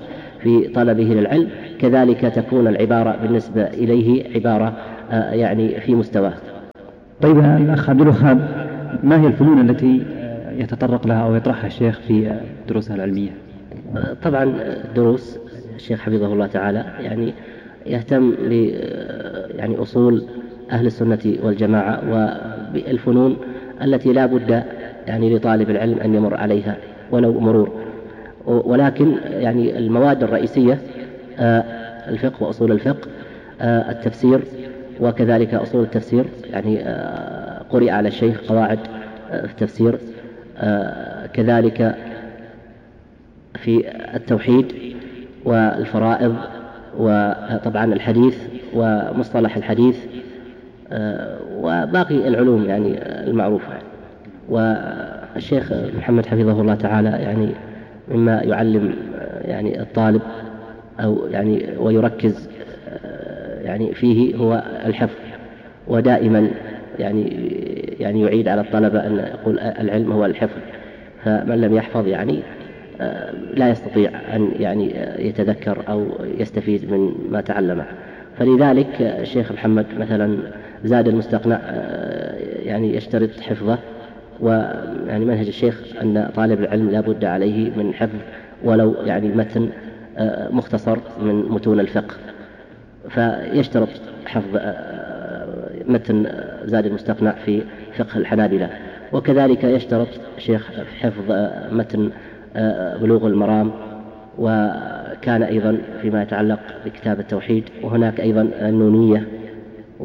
في طلبه للعلم، كذلك تكون العبارة بالنسبة إليه عبارة يعني في مستواه. طيب الأخ عبد الوهاب، ما هي الفنون التي يتطرق لها أو يطرحها الشيخ في دروسه العلمية؟ طبعا دروس الشيخ حفظه الله تعالى يعني يهتم ل يعني أصول أهل السنة والجماعة والفنون التي لا بد يعني لطالب العلم أن يمر عليها ولو مرور، ولكن يعني المواد الرئيسية الفقه وأصول الفقه، التفسير وكذلك أصول التفسير، يعني قرئ على الشيخ قواعد في التفسير، كذلك في التوحيد والفرائض وطبعا الحديث ومصطلح الحديث وباقي العلوم يعني المعروفة. والشيخ محمد حفظه الله تعالى يعني مما يعلم يعني الطالب أو يعني ويركز يعني فيه هو الحفظ، ودائما يعني يعني يعيد على الطلبة أن يقول العلم هو الحفظ، فمن لم يحفظ يعني لا يستطيع أن يعني يتذكر أو يستفيد من ما تعلمه. فلذلك الشيخ محمد مثلا زاد المستقنع يعني يشترط حفظه، ويعني منهج الشيخ أن طالب العلم لا بد عليه من حفظ ولو يعني متن مختصر من متون الفقه، فيشترط حفظ متن زاد المستقنع في فقه الحنابلة، وكذلك يشترط الشيخ حفظ متن بلوغ المرام، وكان أيضا فيما يتعلق بكتاب التوحيد، وهناك أيضا النونية و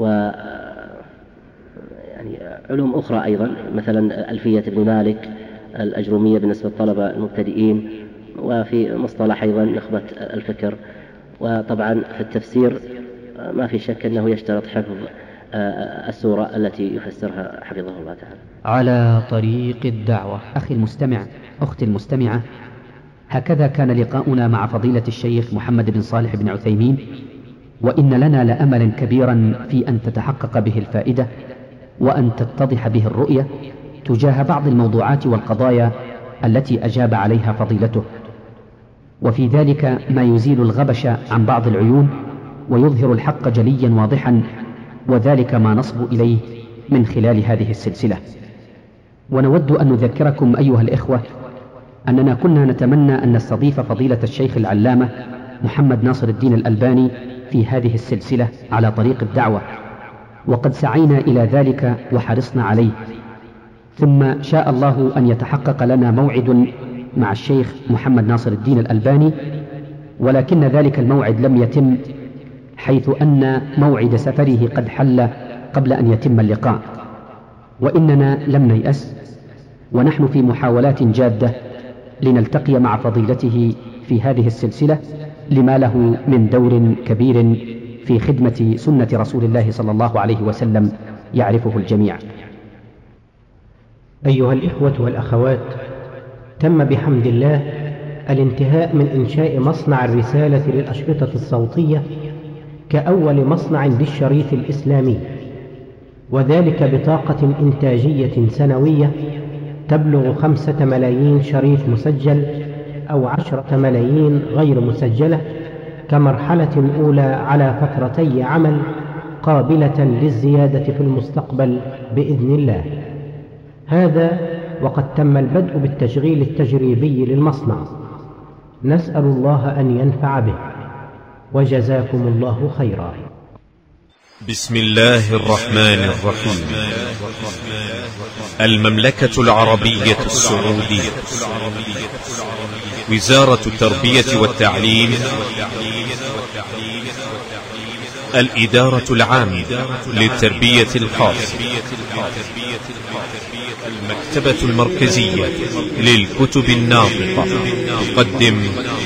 يعني علوم أخرى أيضا مثلا ألفية ابن مالك، الأجرومية بالنسبة للطلبة المبتدئين، وفي مصطلح أيضا نخبة الفكر. وطبعا في التفسير ما في شك أنه يشترط حفظ السورة التي يفسرها حفظه الله تعالى. على طريق الدعوة. أخي المستمع، أختي المستمعة، هكذا كان لقاؤنا مع فضيلة الشيخ محمد بن صالح بن عثيمين، وإن لنا لأملا كبيرا في أن تتحقق به الفائدة وأن تتضح به الرؤية تجاه بعض الموضوعات والقضايا التي أجاب عليها فضيلته، وفي ذلك ما يزيل الغبش عن بعض العيون ويظهر الحق جليا واضحا، وذلك ما نصب إليه من خلال هذه السلسلة. ونود أن نذكركم أيها الإخوة أننا كنا نتمنى أن نستضيف فضيلة الشيخ العلامة محمد ناصر الدين الألباني في هذه السلسلة على طريق الدعوة، وقد سعينا إلى ذلك وحرصنا عليه، ثم شاء الله أن يتحقق لنا موعد مع الشيخ محمد ناصر الدين الألباني، ولكن ذلك الموعد لم يتم، حيث أن موعد سفره قد حل قبل أن يتم اللقاء، وإننا لم نيأس، ونحن في محاولات جادة لنلتقي مع فضيلته في هذه السلسلة لما له من دور كبير في خدمة سنة رسول الله صلى الله عليه وسلم يعرفه الجميع. أيها الإخوة والأخوات، تم بحمد الله الانتهاء من إنشاء مصنع الرسالة للأشرطة الصوتية كأول مصنع للشريط الإسلامي، وذلك بطاقة إنتاجية سنوية تبلغ خمسة ملايين شريط مسجل أو عشرة ملايين غير مسجلة، كمرحلة أولى على فترتي عمل قابلة للزيادة في المستقبل بإذن الله. هذا وقد تم البدء بالتشغيل التجريبي للمصنع، نسأل الله أن ينفع به، وجزاكم الله خيرا. بسم الله الرحمن الرحيم. المملكة العربية السعودية، وزارة التربية والتعليم، الإدارة العامة للتربية الخاصة، المكتبة المركزية للكتب الناطقة تقدم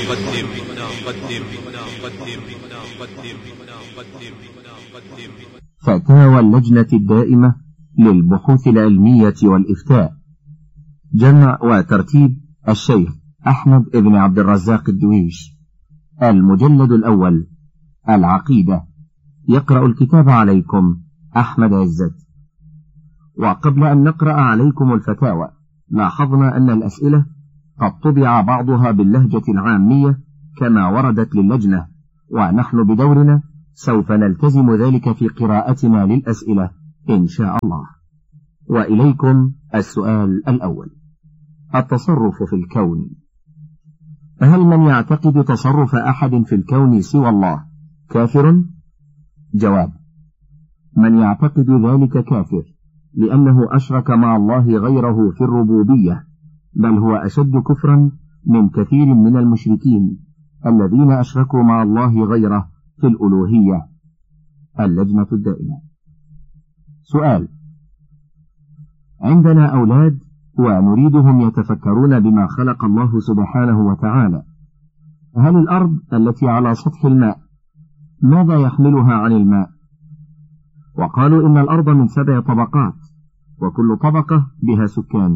فتاوى اللجنة الدائمة للبحوث العلمية والإفتاء، جمع وترتيب الشيخ أحمد بن عبد الرزاق الدويش، المجلد الأول، العقيدة. يقرأ الكتاب عليكم أحمد عزت. وقبل أن نقرأ عليكم الفتاوى، لاحظنا أن الأسئلة قد طبع بعضها باللهجة العامية كما وردت للجنة، ونحن بدورنا سوف نلتزم ذلك في قراءتنا للأسئلة إن شاء الله. وإليكم السؤال الأول: التصرف في الكون. هل من يعتقد تصرف أحد في الكون سوى الله كافر؟ جواب: من يعتقد ذلك كافر، لأنه أشرك مع الله غيره في الربوبية، بل هو أشد كفرا من كثير من المشركين الذين أشركوا مع الله غيره في الألوهية. اللجنة الدائمة. سؤال: عندنا أولاد ونريدهم يتفكرون بما خلق الله سبحانه وتعالى. هل الأرض التي على سطح الماء ماذا يحملها عن الماء؟ وقالوا إن الأرض من سبع طبقات، وكل طبقة بها سكان.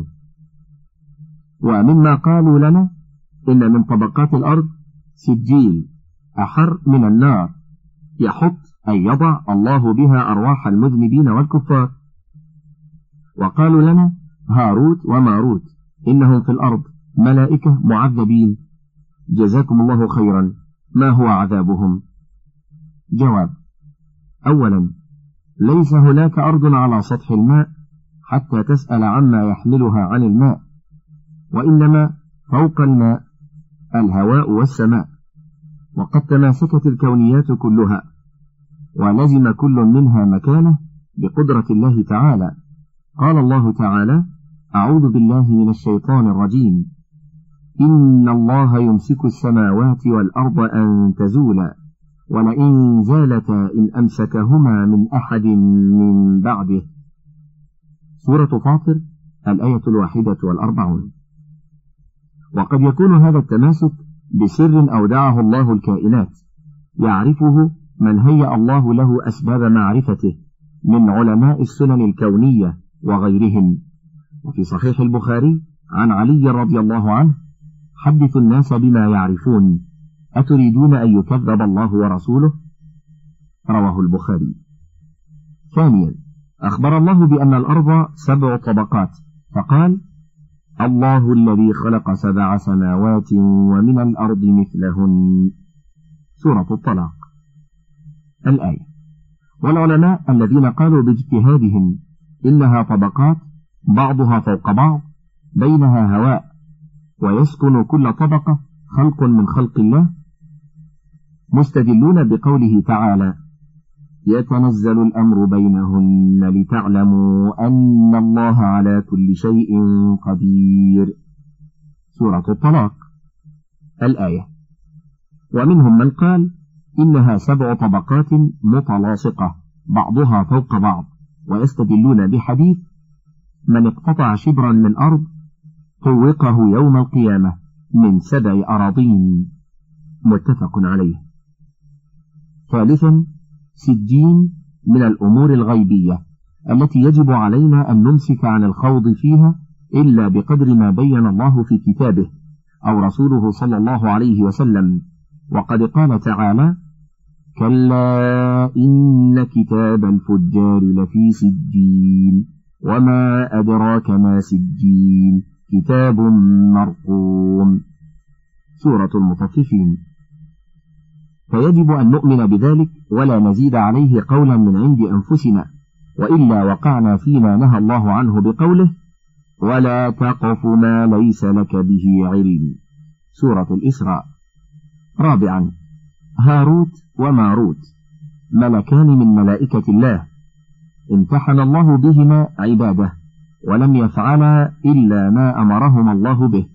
ومما قالوا لنا إن من طبقات الأرض سجيل أحر من النار يحط أي يضع الله بها أرواح المذنبين والكفار. وقالوا لنا هاروت وماروت إنهم في الأرض ملائكة معذبين. جزاكم الله خيرا، ما هو عذابهم؟ جواب: أولا، ليس هناك أرض على سطح الماء حتى تسأل عما يحملها عن الماء، وإنما فوق الماء الهواء والسماء، وقد تماسكت الكونيات كلها، ولزم كل منها مكانه بقدرة الله تعالى. قال الله تعالى: أعوذ بالله من الشيطان الرجيم: إن الله يمسك السماوات والأرض أن تزولا ولئن زالتا إن أمسكهما من أحد من بعده. سورة فاطر الآية الواحدة والأربعون. وقد يكون هذا التماسك بسر أودعه الله الكائنات يعرفه من هيأ الله له أسباب معرفته من علماء السنن الكونية وغيرهم. وفي صحيح البخاري عن علي رضي الله عنه: حدثوا الناس بما يعرفون، أتريدون أن يكذب الله ورسوله؟ رواه البخاري. ثانيا، أخبر الله بأن الأرض سبع طبقات، فقال: الله الذي خلق سبع سماوات ومن الأرض مثلهن. سورة الطلاق الآية. والعلماء الذين قالوا باجتهادهم إنها طبقات بعضها فوق بعض بينها هواء ويسكن كل طبقة خلق من خلق الله، مستدلون بقوله تعالى: يتنزل الأمر بينهن لتعلموا أن الله على كل شيء قدير. سورة الطلاق الآية. ومنهم من قال إنها سبع طبقات متلاصقة بعضها فوق بعض، ويستدلون بحديث: من اقتطع شبرا من أرض طوقه يوم القيامة من سبع أراضين. متفق عليه. ثالثا، سجين من الأمور الغيبية التي يجب علينا أن نمسك عن الخوض فيها إلا بقدر ما بين الله في كتابه أو رسوله صلى الله عليه وسلم. وقد قال تعالى: كلا إن كتاب الفجار لفي سجين وما أدراك ما سجين كتاب مرقوم. سورة المطففين. فيجب أن نؤمن بذلك ولا نزيد عليه قولا من عند أنفسنا، وإلا وقعنا فيما نهى الله عنه بقوله: ولا تقف ما ليس لك به علم. سورة الإسراء. رابعا، هاروت وماروت ملكان من ملائكة الله، امتحن الله بهما عباده ولم يفعلا إلا ما أمرهما الله به،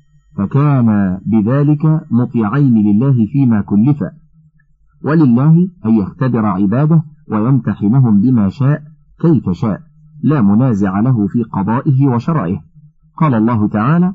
فكان بذلك مطيعين لله فيما كلفا، ولله أن يختبر عباده ويمتحنهم بما شاء كيف شاء، لا منازع له في قضائه وشرعه. قال الله تعالى: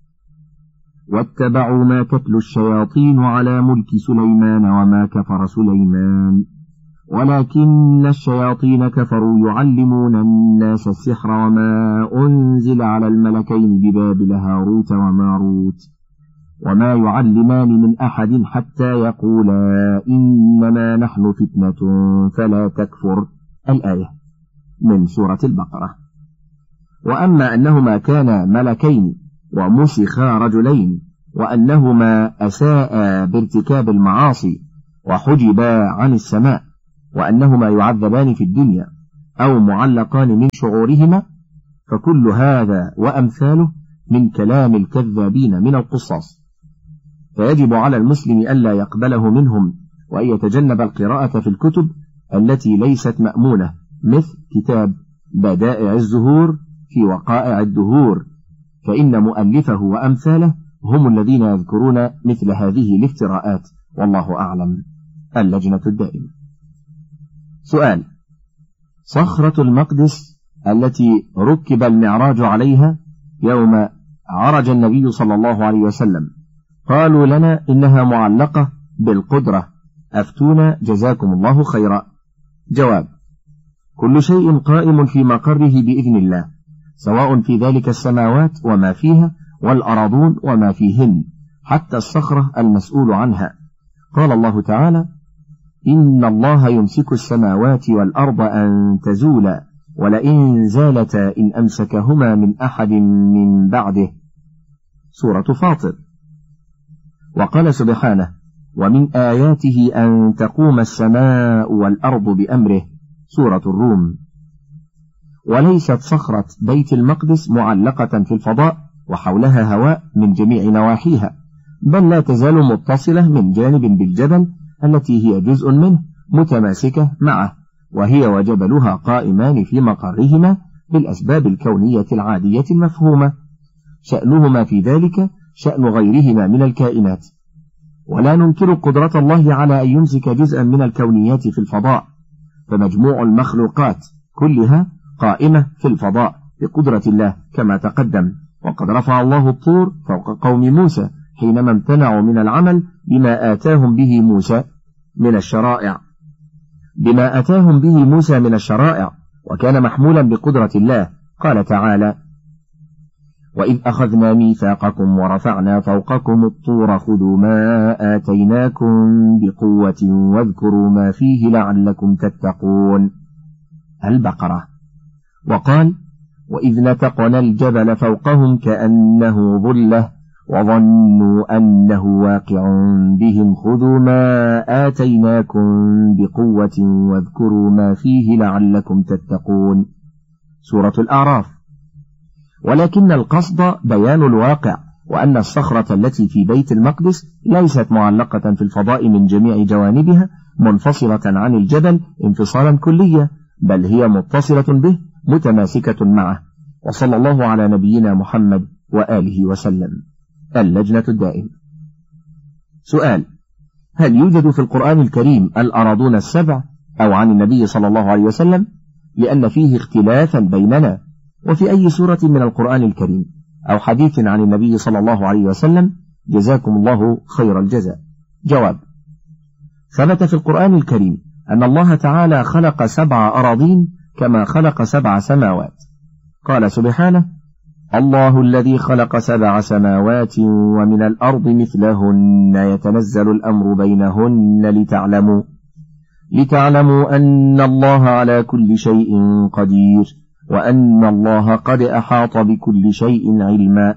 واتبعوا ما تتلو الشياطين على ملك سليمان وما كفر سليمان ولكن الشياطين كفروا يعلمون الناس السحر وما أنزل على الملكين ببابل هاروت وماروت وما يعلمان من أحد حتى يقولا إنما نحن فتنة فلا تكفر. الآية من سورة البقرة. وأما أنهما كانا ملكين ومسخا رجلين وأنهما أساء بارتكاب المعاصي وحجبا عن السماء، وأنهما يعذبان في الدنيا أو معلقان من شعورهما، فكل هذا وأمثاله من كلام الكذابين من القصاص، فيجب على المسلم ألا يقبله منهم، وأن يتجنب القراءة في الكتب التي ليست مأمونة، مثل كتاب بدائع الزهور في وقائع الدهور، فإن مؤلفه وأمثاله هم الذين يذكرون مثل هذه الافتراءات، والله أعلم. اللجنة الدائمة. سؤال: صخرة المقدس التي ركب المعراج عليها يوم عرج النبي صلى الله عليه وسلم، قالوا لنا إنها معلقة بالقدرة، أفتونا جزاكم الله خيرا. جواب: كل شيء قائم في مقره بإذن الله، سواء في ذلك السماوات وما فيها والأراضون وما فيهن، حتى الصخرة المسؤول عنها. قال الله تعالى: إن الله يمسك السماوات والأرض أن تزولا ولئن زالتا إن أمسكهما من أحد من بعده. سورة فاطر. وقال سبحانه: ومن آياته أن تقوم السماء والأرض بأمره. سورة الروم. وليست صخرة بيت المقدس معلقة في الفضاء وحولها هواء من جميع نواحيها، بل لا تزال متصلة من جانب بالجبل التي هي جزء منه متماسكة معه، وهي وجبلها قائمان في مقرهما بالأسباب الكونية العادية المفهومة، شأنهما في ذلك شأن غيرهما من الكائنات. ولا ننكر قدرة الله على أن يمسك جزءا من الكونيات في الفضاء، فمجموع المخلوقات كلها قائمة في الفضاء بقدرة الله كما تقدم. وقد رفع الله الطور فوق قوم موسى حينما امتنعوا من العمل بما آتاهم به موسى من الشرائع بما أتاهم به موسى من الشرائع وكان محمولا بقدرة الله. قال تعالى: وإذ أخذنا ميثاقكم ورفعنا فوقكم الطور خذوا ما آتيناكم بقوة واذكروا ما فيه لعلكم تتقون. البقرة. وقال: وإذ نتقنا الجبل فوقهم كأنه ظلة وظنوا أنه واقع بهم خذوا ما آتيناكم بقوة واذكروا ما فيه لعلكم تتقون. سورة الأعراف. ولكن القصد بيان الواقع، وأن الصخرة التي في بيت المقدس ليست معلقة في الفضاء من جميع جوانبها منفصلة عن الجبل انفصالا كليا، بل هي متصلة به متماسكة معه. وصلى الله على نبينا محمد وآله وسلم. اللجنة الدائمة. سؤال: هل يوجد في القرآن الكريم الأراضون السبع أو عن النبي صلى الله عليه وسلم؟ لأن فيه اختلافا بيننا، وفي أي سورة من القرآن الكريم أو حديث عن النبي صلى الله عليه وسلم؟ جزاكم الله خير الجزاء. جواب: ثبت في القرآن الكريم أن الله تعالى خلق سبع أراضين كما خلق سبع سماوات. قال سبحانه: الله الذي خلق سبع سماوات ومن الأرض مثلهن يتنزل الأمر بينهن لتعلموا لتعلموا أن الله على كل شيء قدير وأن الله قد أحاط بكل شيء علما.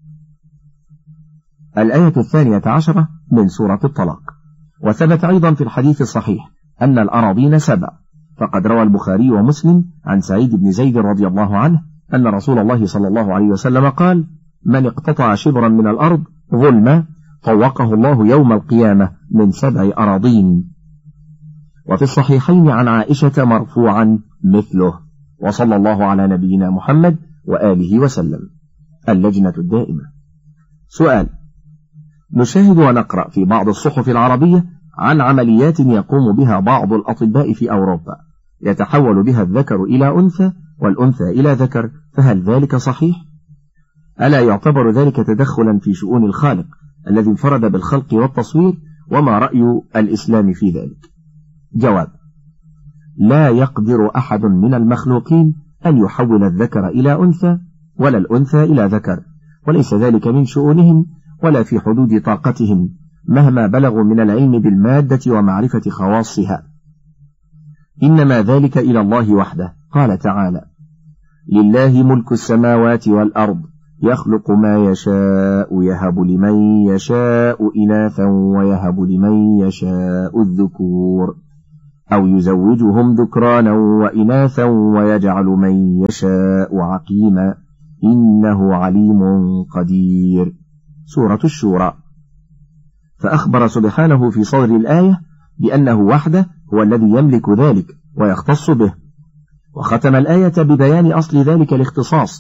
الآية الثانية عشرة من سورة الطلاق. وثبت أيضا في الحديث الصحيح أن الأراضين سبع، فقد روى البخاري ومسلم عن سعيد بن زيد رضي الله عنه أن رسول الله صلى الله عليه وسلم قال: من اقتطع شبرا من الأرض ظلما طوقه الله يوم القيامة من سبع أراضين. وفي الصحيحين عن عائشة مرفوعا مثله. وصلى الله على نبينا محمد وآله وسلم. اللجنة الدائمة. سؤال: نشاهد ونقرأ في بعض الصحف العربية عن عمليات يقوم بها بعض الأطباء في أوروبا يتحول بها الذكر إلى أنثى والأنثى إلى ذكر، فهل ذلك صحيح؟ ألا يعتبر ذلك تدخلا في شؤون الخالق الذي انفرد بالخلق والتصوير؟ وما رأي الإسلام في ذلك؟ جواب: لا يقدر أحد من المخلوقين أن يحول الذكر إلى أنثى ولا الأنثى إلى ذكر، وليس ذلك من شؤونهم ولا في حدود طاقتهم مهما بلغوا من العلم بالمادة ومعرفة خواصها، إنما ذلك إلى الله وحده. قال تعالى: لله ملك السماوات والأرض يخلق ما يشاء يهب لمن يشاء إناثا ويهب لمن يشاء الذكور أو يزوجهم ذكرانا وإناثا ويجعل من يشاء عقيما إنه عليم قدير. سورة الشورى. فأخبر سبحانه في صدر الآية بأنه وحده هو الذي يملك ذلك ويختص به، وختم الآية ببيان أصل ذلك الاختصاص